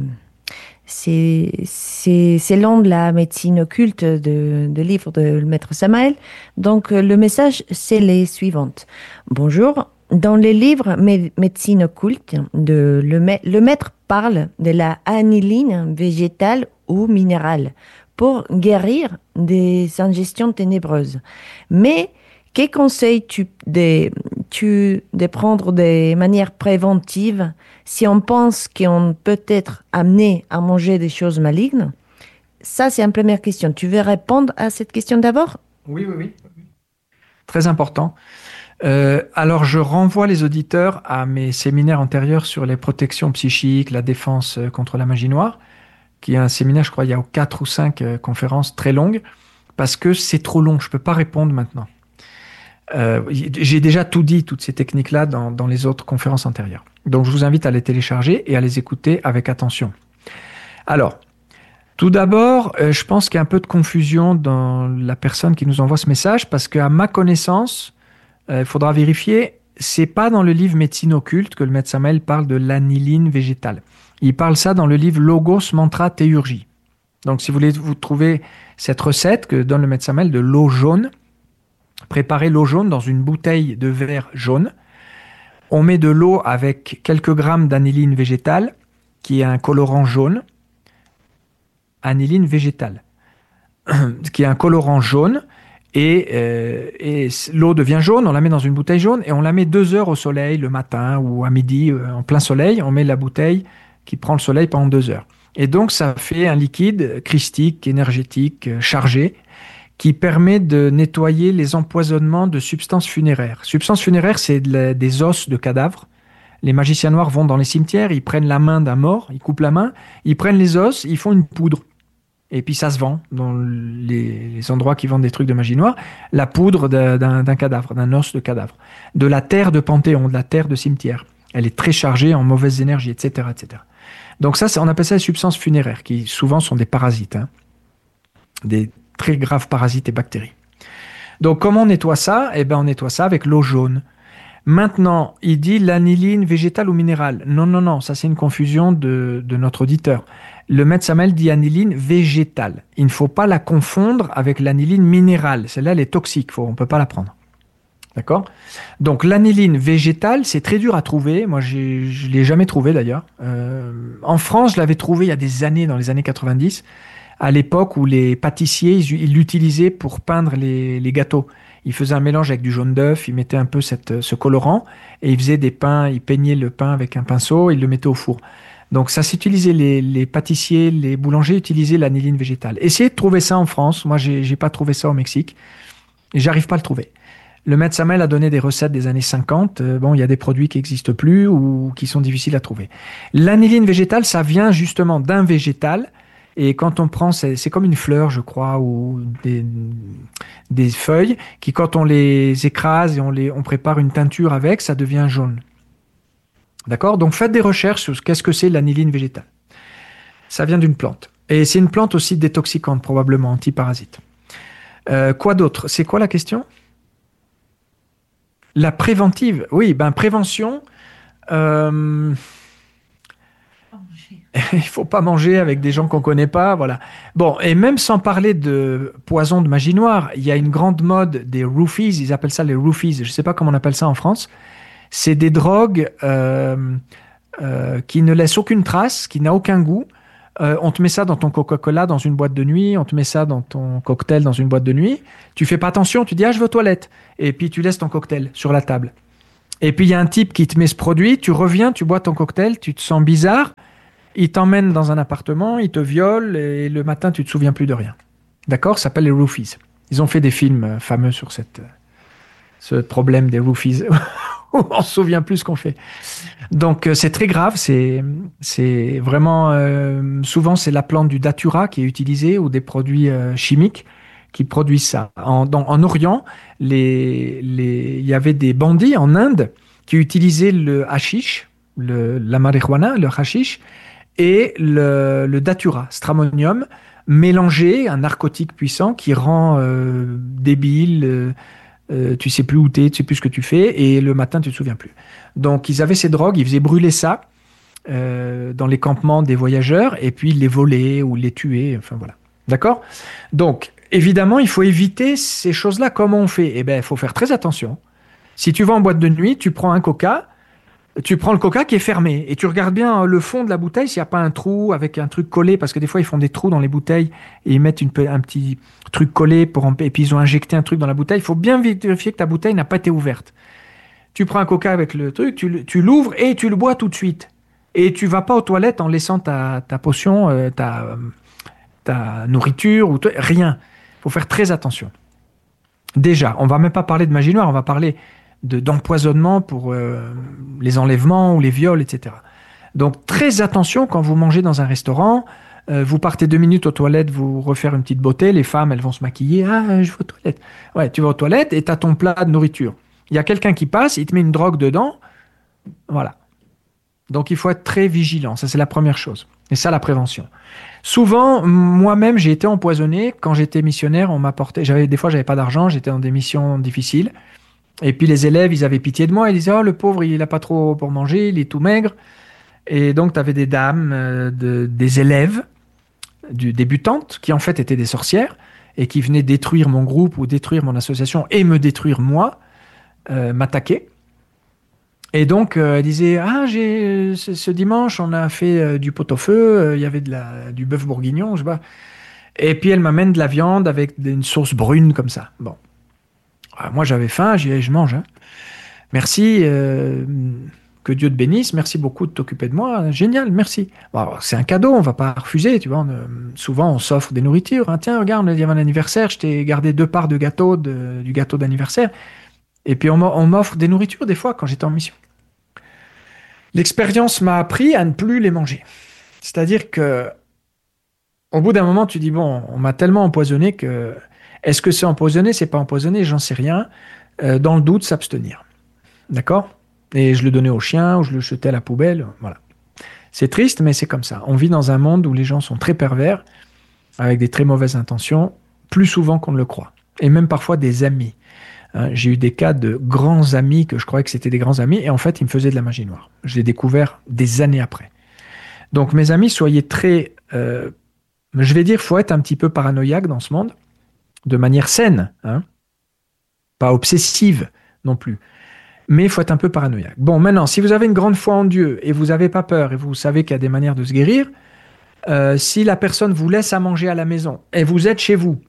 C'est long de la médecine occulte de livres de le maître Samael. Donc, le message, c'est les suivantes. Bonjour. Dans les livres médecine occulte, le maître parle de la aniline végétale ou minérale pour guérir des ingestions ténébreuses. Mais que conseilles-tu de prendre des manières préventives si on pense qu'on peut être amené à manger des choses malignes? Ça, c'est une première question. Tu veux répondre à cette question d'abord? Oui, oui, oui. Très important. Alors, je renvoie les auditeurs à mes séminaires antérieurs sur les protections psychiques, la défense contre la magie noire, qui est un séminaire, je crois, il y a 4 ou 5 conférences très longues, parce que c'est trop long, je ne peux pas répondre maintenant. J'ai déjà tout dit, toutes ces techniques-là, dans les autres conférences antérieures. Donc, je vous invite à les télécharger et à les écouter avec attention. Alors, tout d'abord, je pense qu'il y a un peu de confusion dans la personne qui nous envoie ce message, parce qu'à ma connaissance, il faudra vérifier, c'est pas dans le livre Médecine occulte que le maître Samael parle de l'aniline végétale. Il parle ça dans le livre Logos Mantra Théurgie. Donc, si vous voulez vous trouver cette recette que donne le maître Samael de l'eau jaune, préparez l'eau jaune dans une bouteille de verre jaune. On met de l'eau avec quelques grammes d'aniline végétale, qui est un colorant jaune. Aniline végétale, qui est un colorant jaune. Et l'eau devient jaune, on la met dans une bouteille jaune et on la met 2 heures au soleil le matin ou à midi en plein soleil. On met la bouteille qui prend le soleil pendant 2 heures. Et donc ça fait un liquide christique, énergétique, chargé, qui permet de nettoyer les empoisonnements de substances funéraires. Substances funéraires, c'est des os de cadavres. Les magiciens noirs vont dans les cimetières, ils prennent la main d'un mort, ils coupent la main, ils prennent les os, ils font une poudre. Et puis ça se vend dans les endroits qui vendent des trucs de magie noire, la poudre d'un cadavre, d'un os de cadavre, de la terre de Panthéon, de la terre de cimetière. Elle est très chargée en mauvaises énergies, etc., etc. Donc ça, on appelle ça les substances funéraires, qui souvent sont des parasites, des très graves parasites et bactéries. Donc comment on nettoie ça? Eh bien, on nettoie ça avec l'eau jaune. Maintenant, il dit l'aniline végétale ou minérale. Non, non, non, ça c'est une confusion de notre auditeur. Le maître Samael dit aniline végétale. Il ne faut pas la confondre avec l'aniline minérale. Celle-là, elle est toxique, on ne peut pas la prendre. D'accord? Donc l'aniline végétale, c'est très dur à trouver. Moi, je ne l'ai jamais trouvé d'ailleurs. En France, je l'avais trouvé il y a des années, dans les années 90, à l'époque où les pâtissiers, ils l'utilisaient pour peindre les gâteaux. Ils faisaient un mélange avec du jaune d'œuf, ils mettaient un peu ce colorant, et ils faisaient des pains, ils peignaient le pain avec un pinceau, ils le mettaient au four. Donc ça s'utilisait, les pâtissiers, les boulangers utilisaient l'aniline végétale. Essayez de trouver ça en France. Moi, j'ai pas trouvé ça au Mexique. Et j'arrive pas à le trouver. Le maître Samael a donné des recettes des années 50. Bon, il y a des produits qui n'existent plus ou qui sont difficiles à trouver. L'aniline végétale, ça vient justement d'un végétal. Et quand on prend, c'est comme une fleur, je crois, ou des feuilles, qui quand on les écrase et on prépare une teinture avec, ça devient jaune. D'accord? Donc faites des recherches sur qu'est-ce que c'est l'aniline végétale. Ça vient d'une plante. Et c'est une plante aussi détoxicante, probablement, antiparasite. Quoi d'autre? C'est quoi la question? La préventive. Oui, prévention. il faut pas manger avec des gens qu'on connaît pas, voilà. Bon, et même sans parler de poison de magie noire, il y a une grande mode des roofies, ils appellent ça les roofies, je sais pas comment on appelle ça en France. C'est des drogues qui ne laissent aucune trace, qui n'a aucun goût. On te met ça dans ton Coca-Cola dans une boîte de nuit, on te met ça dans ton cocktail dans une boîte de nuit. Tu fais pas attention, tu dis ah je vais aux toilettes, et puis tu laisses ton cocktail sur la table. Et puis il y a un type qui te met ce produit, tu reviens, tu bois ton cocktail, tu te sens bizarre, il t'emmène dans un appartement, il te viole et le matin tu te souviens plus de rien. D'accord? Ça s'appelle les roofies. Ils ont fait des films fameux sur ce problème des roofies. On se souvient plus ce qu'on fait. Donc c'est très grave, c'est vraiment souvent c'est la plante du datura qui est utilisée ou des produits chimiques qui produisent ça. En Orient, il y avait des bandits en Inde qui utilisaient le hashish, la marijuana, le hashish et le datura, stramonium, mélangé, un narcotique puissant qui rend débile. Tu sais plus où t'es, tu sais plus ce que tu fais, et le matin tu te souviens plus. Donc ils avaient ces drogues, ils faisaient brûler ça dans les campements des voyageurs, et puis ils les volaient ou les tuaient, enfin voilà. D'accord? Donc évidemment il faut éviter ces choses-là. Comment on fait? Eh ben il faut faire très attention. Si tu vas en boîte de nuit, tu prends un coca, tu prends le coca qui est fermé et tu regardes bien le fond de la bouteille s'il n'y a pas un trou avec un truc collé, parce que des fois ils font des trous dans les bouteilles et ils mettent un petit truc collé et puis ils ont injecté un truc dans la bouteille. Il faut bien vérifier que ta bouteille n'a pas été ouverte. Tu prends un coca avec le truc, tu l'ouvres et tu le bois tout de suite. Et tu vas pas aux toilettes en laissant ta potion, ta nourriture ou rien. Il faut faire très attention. Déjà, on va même pas parler de magie noire, on va parler d'empoisonnement pour les enlèvements ou les viols, etc. Donc très attention quand vous mangez dans un restaurant, vous partez 2 minutes aux toilettes, vous refaire une petite beauté, les femmes elles vont se maquiller, ah je vais aux toilettes. Ouais, tu vas aux toilettes et tu as ton plat de nourriture. Il y a quelqu'un qui passe, il te met une drogue dedans, voilà. Donc il faut être très vigilant, ça c'est la première chose. Et ça la prévention. Souvent, moi-même j'ai été empoisonné quand j'étais missionnaire, on m'apportait, des fois j'avais pas d'argent, j'étais dans des missions difficiles. Et puis les élèves, ils avaient pitié de moi, ils disaient oh le pauvre, il a pas trop pour manger, il est tout maigre. Et donc tu avais des dames, des élèves, débutantes, qui en fait étaient des sorcières et qui venaient détruire mon groupe ou détruire mon association et me détruire moi, m'attaquer. Et donc elle disait ah ce dimanche on a fait du pot-au-feu, il y avait du bœuf bourguignon, je sais pas. Et puis elle m'amène de la viande avec une sauce brune comme ça. Bon. Moi, j'avais faim, je mange. Hein. Merci, que Dieu te bénisse, merci beaucoup de t'occuper de moi, génial, merci. Bon, c'est un cadeau, on va pas refuser, tu vois. Souvent, on s'offre des nourritures. Hein. Tiens, regarde, il y avait un anniversaire, je t'ai gardé 2 parts de gâteau, du gâteau d'anniversaire. Et puis, on m'offre des nourritures des fois quand j'étais en mission. L'expérience m'a appris à ne plus les manger. C'est-à-dire que, au bout d'un moment, tu dis, bon, on m'a tellement empoisonné que... Est-ce que c'est empoisonné, c'est pas empoisonné, j'en sais rien. Dans le doute, s'abstenir. D'accord? Et je le donnais au chien ou je le jetais à la poubelle. Voilà. C'est triste, mais c'est comme ça. On vit dans un monde où les gens sont très pervers, avec des très mauvaises intentions, plus souvent qu'on ne le croit. Et même parfois des amis. Hein, j'ai eu des cas de grands amis que je croyais que c'était des grands amis, et en fait, ils me faisaient de la magie noire. Je l'ai découvert des années après. Donc, mes amis, soyez très... je vais dire, il faut être un petit peu paranoïaque dans ce monde, de manière saine, hein, pas obsessive non plus, mais il faut être un peu paranoïaque. Bon, maintenant, si vous avez une grande foi en Dieu et vous n'avez pas peur et vous savez qu'il y a des manières de se guérir, si la personne vous laisse à manger à la maison et vous êtes chez vous,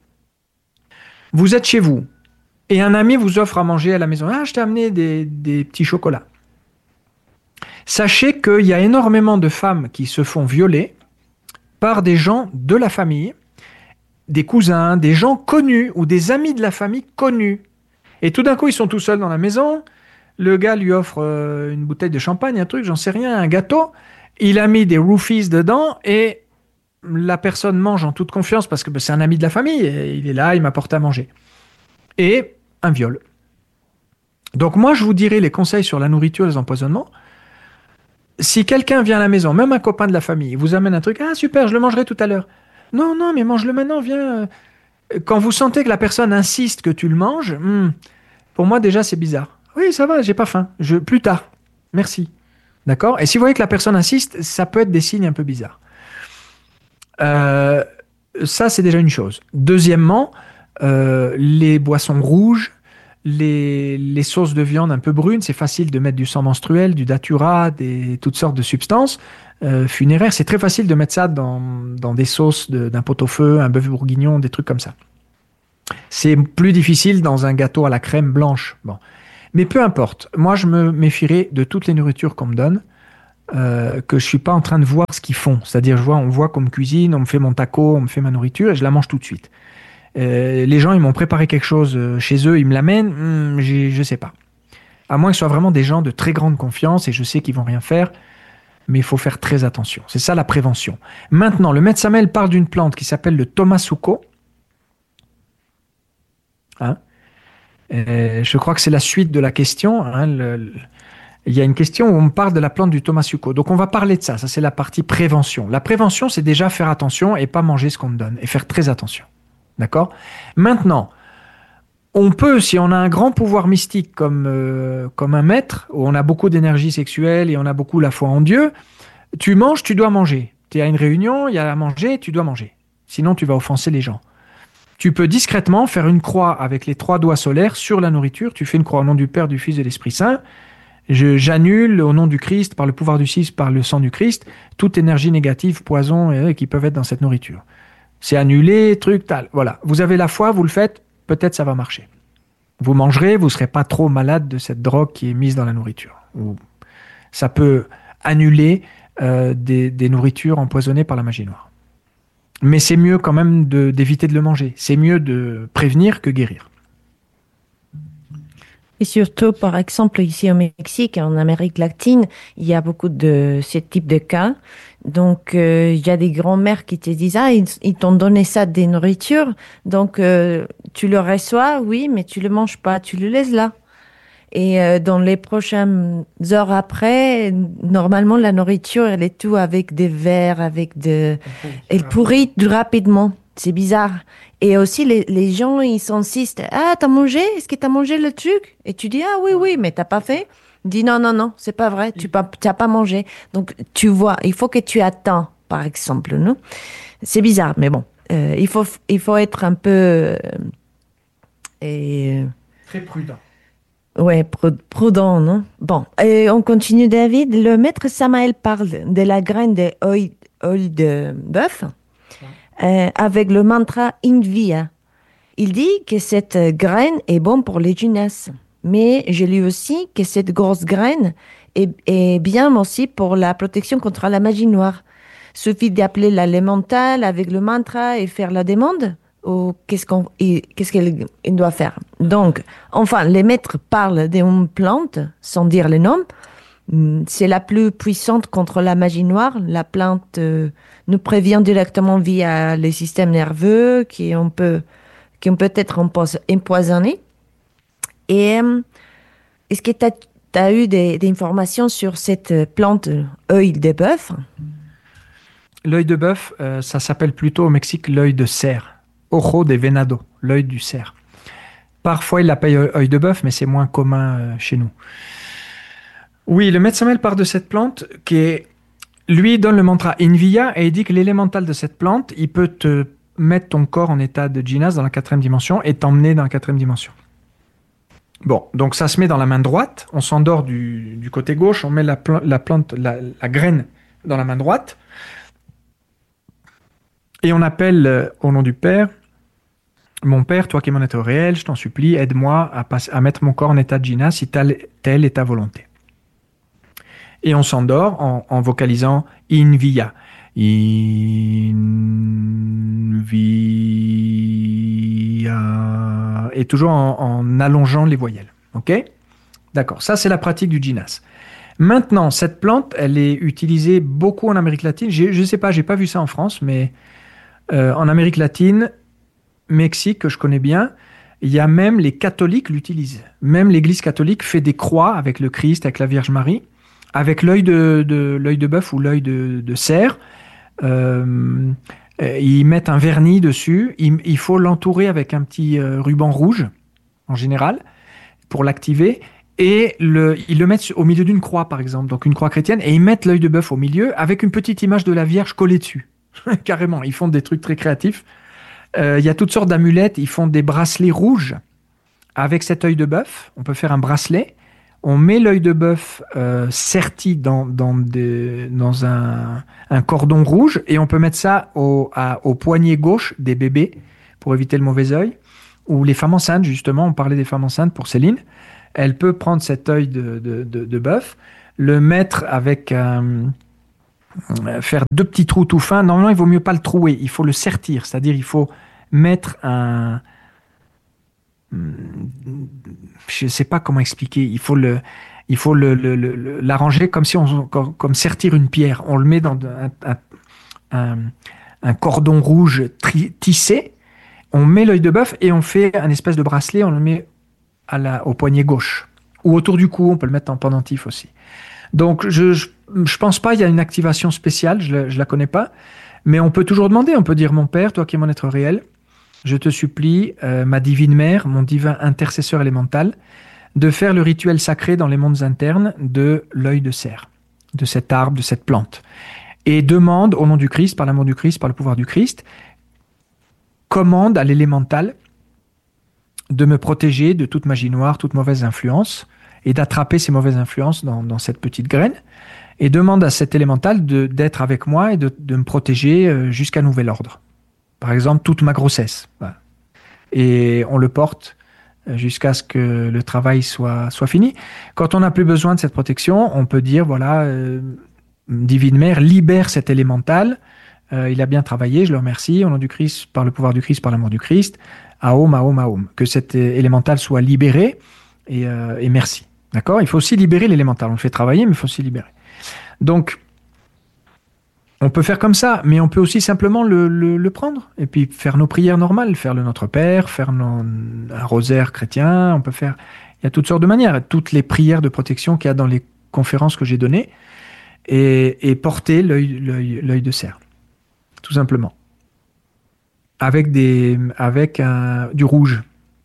et un ami vous offre à manger à la maison, ah, je t'ai amené des petits chocolats. Sachez qu'il y a énormément de femmes qui se font violer par des gens de la famille, des cousins, des gens connus ou des amis de la famille connus. Et tout d'un coup, ils sont tout seuls dans la maison. Le gars lui offre une bouteille de champagne, un truc, j'en sais rien, un gâteau. Il a mis des roofies dedans et la personne mange en toute confiance parce que c'est un ami de la famille. Et il est là, il m'apporte à manger. Et un viol. Donc moi, je vous dirai les conseils sur la nourriture et les empoisonnements. Si quelqu'un vient à la maison, même un copain de la famille, il vous amène un truc, ah super, je le mangerai tout à l'heure. Non, mais mange-le maintenant, viens. Quand vous sentez que la personne insiste que tu le manges, pour moi déjà c'est bizarre. Oui, ça va, j'ai pas faim. Plus tard. Merci. D'accord? Et si vous voyez que la personne insiste, ça peut être des signes un peu bizarres. Euh, Ça, c'est déjà une chose. Deuxièmement, les boissons rouges, les sauces de viande un peu brunes, c'est facile de mettre du sang menstruel, du datura, toutes sortes de substances funéraires. C'est très facile de mettre ça dans des sauces d'un pot-au-feu, un bœuf bourguignon, des trucs comme ça. C'est plus difficile dans un gâteau à la crème blanche. Bon. Mais peu importe. Moi, je me méfierai de toutes les nourritures qu'on me donne, que je suis pas en train de voir ce qu'ils font. C'est-à-dire, on voit qu'on me cuisine, on me fait mon taco, on me fait ma nourriture et je la mange tout de suite. Les gens, ils m'ont préparé quelque chose chez eux, ils me l'amènent, je sais pas. À moins que ce soit vraiment des gens de très grande confiance et je sais qu'ils vont rien faire, mais il faut faire très attention. C'est ça la prévention. Maintenant, le maître Samuel parle d'une plante qui s'appelle le tomasuko. Hein. Je crois que c'est la suite de la question. Hein, il y a une question où on parle de la plante du tomasuko. Donc on va parler de ça. Ça, c'est la partie prévention. La prévention, c'est déjà faire attention et pas manger ce qu'on me donne et faire très attention. D'accord? Maintenant, on peut, si on a un grand pouvoir mystique comme un maître, où on a beaucoup d'énergie sexuelle et on a beaucoup la foi en Dieu, tu manges, tu dois manger. Tu es à une réunion, il y a à manger, tu dois manger. Sinon, tu vas offenser les gens. Tu peux discrètement faire une croix avec les 3 doigts solaires sur la nourriture. Tu fais une croix au nom du Père, du Fils et de l'Esprit Saint. J'annule au nom du Christ, par le pouvoir du 6, par le sang du Christ, toute énergie négative, poison qui peuvent être dans cette nourriture. C'est annulé, truc, tal. Voilà. Vous avez la foi, vous le faites, peut-être ça va marcher. Vous mangerez, vous ne serez pas trop malade de cette drogue qui est mise dans la nourriture. Ou ça peut annuler des nourritures empoisonnées par la magie noire. Mais c'est mieux quand même d'éviter de le manger. C'est mieux de prévenir que guérir. Et surtout, par exemple, ici au Mexique, en Amérique latine, il y a beaucoup de ce type de cas. Donc, il y a des grands-mères qui te disent, ah, ils t'ont donné ça des nourritures. Donc, tu le reçois, oui, mais tu le manges pas, tu le laisses là. Et dans les prochaines heures après, normalement, la nourriture, elle est tout avec des verres, elle pourrit rapidement. C'est bizarre. Et aussi, les gens, ils s'insistent. Ah, t'as mangé? Est-ce que t'as mangé le truc? Et tu dis, ah oui, oui, mais t'as pas fait? Il dit, non, non, non, c'est pas vrai. T'as pas mangé. Donc, tu vois, il faut que tu attends, par exemple, non? C'est bizarre, mais bon. Il faut être un peu, Très prudent. ouais, prudent, non? Bon, et on continue, David. Le maître Samael parle de la graine d'œil de bœuf avec le mantra Invia. Il dit que cette graine est bonne pour les jeunesses. Mais j'ai lu aussi que cette grosse graine est bien aussi pour la protection contre la magie noire. Suffit d'appeler l'élémental avec le mantra et faire la demande? Ou qu'est-ce qu'elle doit faire? Donc, enfin, les maîtres parlent d'une plante, sans dire le nom. C'est la plus puissante contre la magie noire. La plante nous prévient directement via les systèmes nerveux qui peut être empoisonnés. Et est-ce que tu as eu des informations sur cette plante œil de bœuf? L'œil de bœuf, ça s'appelle plutôt au Mexique l'œil de cerf. Ojo de venado, l'œil du cerf. Parfois, il l'appelle œil de bœuf, mais c'est moins commun chez nous. Oui, le maître Samuel parle de cette plante lui donne le mantra Invia et il dit que l'élémental de cette plante, il peut te mettre ton corps en état de djinas dans la 4e dimension et t'emmener dans la 4e dimension. Bon, donc ça se met dans la main droite, on s'endort du côté gauche, on met la graine dans la main droite et on appelle au nom du Père, mon Père, toi qui es mon être réel, je t'en supplie, aide-moi à mettre mon corps en état de djinas si telle est ta volonté. Et on s'endort en vocalisant Invia. Invia. Et toujours en allongeant les voyelles. OK? D'accord. Ça, c'est la pratique du djinas. Maintenant, cette plante, elle est utilisée beaucoup en Amérique latine. Je ne sais pas, je n'ai pas vu ça en France, mais en Amérique latine, Mexique, que je connais bien, il y a même les catholiques l'utilisent. Même l'Église catholique fait des croix avec le Christ, avec la Vierge Marie, avec l'œil de bœuf ou l'œil de cerf. Ils mettent un vernis dessus. Il faut l'entourer avec un petit ruban rouge, en général, pour l'activer. Et ils le mettent au milieu d'une croix, par exemple, donc une croix chrétienne, et ils mettent l'œil de bœuf au milieu avec une petite image de la Vierge collée dessus. Carrément, ils font des trucs très créatifs. Il y a toutes sortes d'amulettes. Ils font des bracelets rouges avec cet œil de bœuf. On peut faire un bracelet. On met l'œil de bœuf serti dans un cordon rouge et on peut mettre ça au poignet gauche des bébés pour éviter le mauvais œil. Ou les femmes enceintes, justement, on parlait des femmes enceintes pour Céline. Elle peut prendre cet œil de bœuf, le mettre avec... faire 2 petits trous tout fins. Normalement, il vaut mieux pas le trouer. Il faut le sertir, c'est-à-dire il faut mettre un... Je sais pas comment expliquer. Il faut l'arranger comme si comme sertir une pierre. On le met dans un cordon rouge tissé. On met l'œil de bœuf et on fait un espèce de bracelet. On le met au poignet gauche ou autour du cou. On peut le mettre en pendentif aussi. Donc, je pense pas, il y a une activation spéciale, je la connais pas, mais on peut toujours demander, on peut dire, mon Père, toi qui es mon être réel, je te supplie, ma divine mère, mon divin intercesseur élémental, de faire le rituel sacré dans les mondes internes de l'œil de cerf, de cet arbre, de cette plante. Et demande, au nom du Christ, par l'amour du Christ, par le pouvoir du Christ, commande à l'élémental de me protéger de toute magie noire, toute mauvaise influence, et d'attraper ces mauvaises influences dans cette petite graine, et demande à cet élémental d'être avec moi et de me protéger jusqu'à nouvel ordre. Par exemple, toute ma grossesse. Voilà. Et on le porte jusqu'à ce que le travail soit fini. Quand on n'a plus besoin de cette protection, on peut dire, voilà, Divine Mère, libère cet élémental, il a bien travaillé, je le remercie, au nom du Christ, par le pouvoir du Christ, par l'amour du Christ, Aum, Aum, Aum. Que cet élémental soit libéré, et merci. D'accord ? Il faut aussi libérer l'élémental. On le fait travailler, mais il faut aussi libérer. Donc, on peut faire comme ça, mais on peut aussi simplement le prendre et puis faire nos prières normales, faire le Notre Père, faire un rosaire chrétien. On peut faire... Il y a toutes sortes de manières. Toutes les prières de protection qu'il y a dans les conférences que j'ai données et porter l'œil de cerf, tout simplement. Avec du rouge.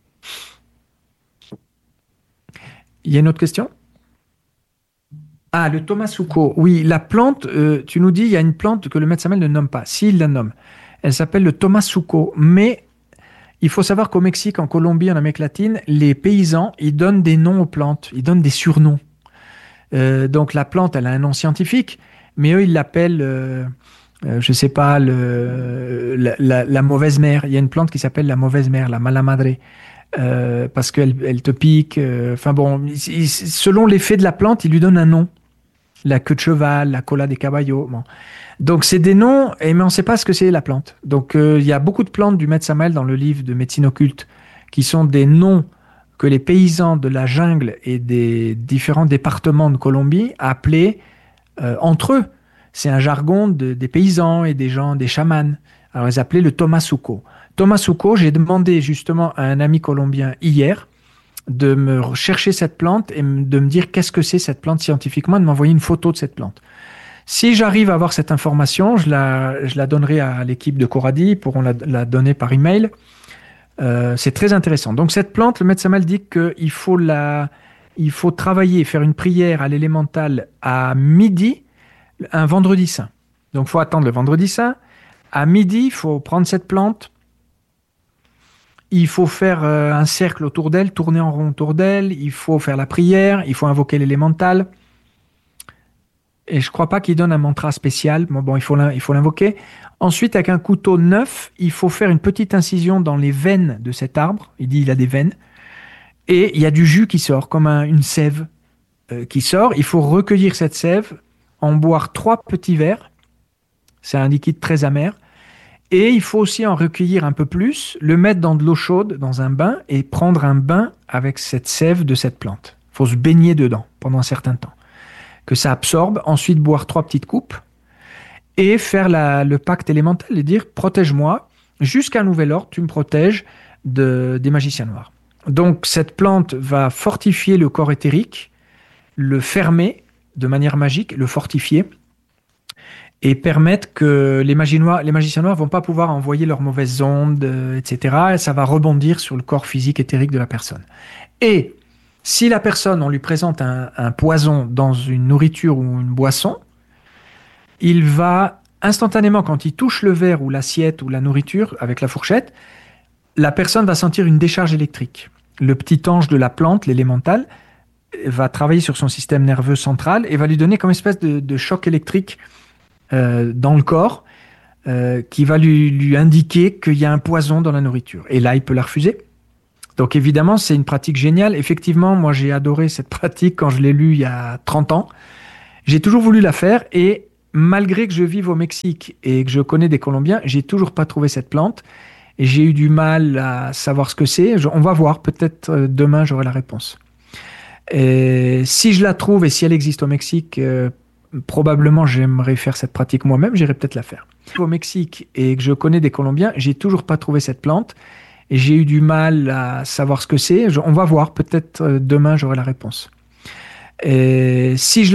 Il y a une autre question ? Ah, le Tomasuko. Oui, la plante, tu nous dis, il y a une plante que le maître Samuel ne nomme pas. S'il la nomme, elle s'appelle le Tomasuko. Mais il faut savoir qu'au Mexique, en Colombie, en Amérique latine, les paysans, ils donnent des noms aux plantes, ils donnent des surnoms. Donc la plante, elle a un nom scientifique, mais eux, ils l'appellent, je ne sais pas, la mauvaise mère. Il y a une plante qui s'appelle la mauvaise mère, la mala madre. Parce qu'elle te pique. Enfin bon, selon l'effet de la plante, il lui donne un nom. La queue de cheval, la cola des caballos. Bon. Donc c'est des noms, mais on ne sait pas ce que c'est la plante. Donc il y a beaucoup de plantes du Maître Samuel dans le livre de médecine occulte qui sont des noms que les paysans de la jungle et des différents départements de Colombie appelaient entre eux. C'est un jargon des paysans et des gens, des chamans. Alors ils appelaient le Tomasuko. Tomasuko, j'ai demandé justement à un ami colombien hier de me chercher cette plante et de me dire qu'est-ce que c'est cette plante scientifiquement, de m'envoyer une photo de cette plante. Si j'arrive à avoir cette information, je la donnerai à l'équipe de Coradi, ils pourront la donner par email. C'est très intéressant. Donc cette plante, le Maître Samuel dit qu'il faut travailler, faire une prière à l'élémental à midi, un vendredi saint. Donc il faut attendre le vendredi saint. À midi, il faut prendre cette plante. Il faut faire un cercle autour d'elle, tourner en rond autour d'elle. Il faut faire la prière. Il faut invoquer l'élémental. Et je ne crois pas qu'il donne un mantra spécial. Bon, il faut l'invoquer. Ensuite, avec un couteau neuf, il faut faire une petite incision dans les veines de cet arbre. Il dit il a des veines. Et il y a du jus qui sort, comme une sève qui sort. Il faut recueillir cette sève, en boire 3 petits verres. C'est un liquide très amer. Et il faut aussi en recueillir un peu plus, le mettre dans de l'eau chaude, dans un bain, et prendre un bain avec cette sève de cette plante. Il faut se baigner dedans pendant un certain temps. Que ça absorbe, ensuite boire 3 petites coupes, et faire le pacte élémental, et dire « protège-moi, jusqu'à nouvel ordre, tu me protèges des magiciens noirs ». Donc cette plante va fortifier le corps éthérique, le fermer de manière magique, le fortifier, et permettre que les magiciens noirs vont pas pouvoir envoyer leurs mauvaises ondes, etc. Et ça va rebondir sur le corps physique éthérique de la personne. Et si la personne, on lui présente un poison dans une nourriture ou une boisson, il va instantanément, quand il touche le verre ou l'assiette ou la nourriture avec la fourchette, la personne va sentir une décharge électrique. Le petit ange de la plante, l'élémental, va travailler sur son système nerveux central et va lui donner comme une espèce de choc électrique dans le corps qui va lui indiquer qu'il y a un poison dans la nourriture. Et là, il peut la refuser. Donc évidemment, c'est une pratique géniale. Effectivement, moi, j'ai adoré cette pratique quand je l'ai lue il y a 30 ans. J'ai toujours voulu la faire et malgré que je vive au Mexique et que je connais des Colombiens, j'ai toujours pas trouvé cette plante et j'ai eu du mal à savoir ce que c'est. On va voir, peut-être demain j'aurai la réponse. Et si je la trouve et si elle existe au Mexique, probablement j'aimerais faire cette pratique moi-même, j'irai peut-être la faire. Au Mexique et que je connais des Colombiens, j'ai toujours pas trouvé cette plante et j'ai eu du mal à savoir ce que c'est. On va voir, peut-être demain j'aurai la réponse. Et si je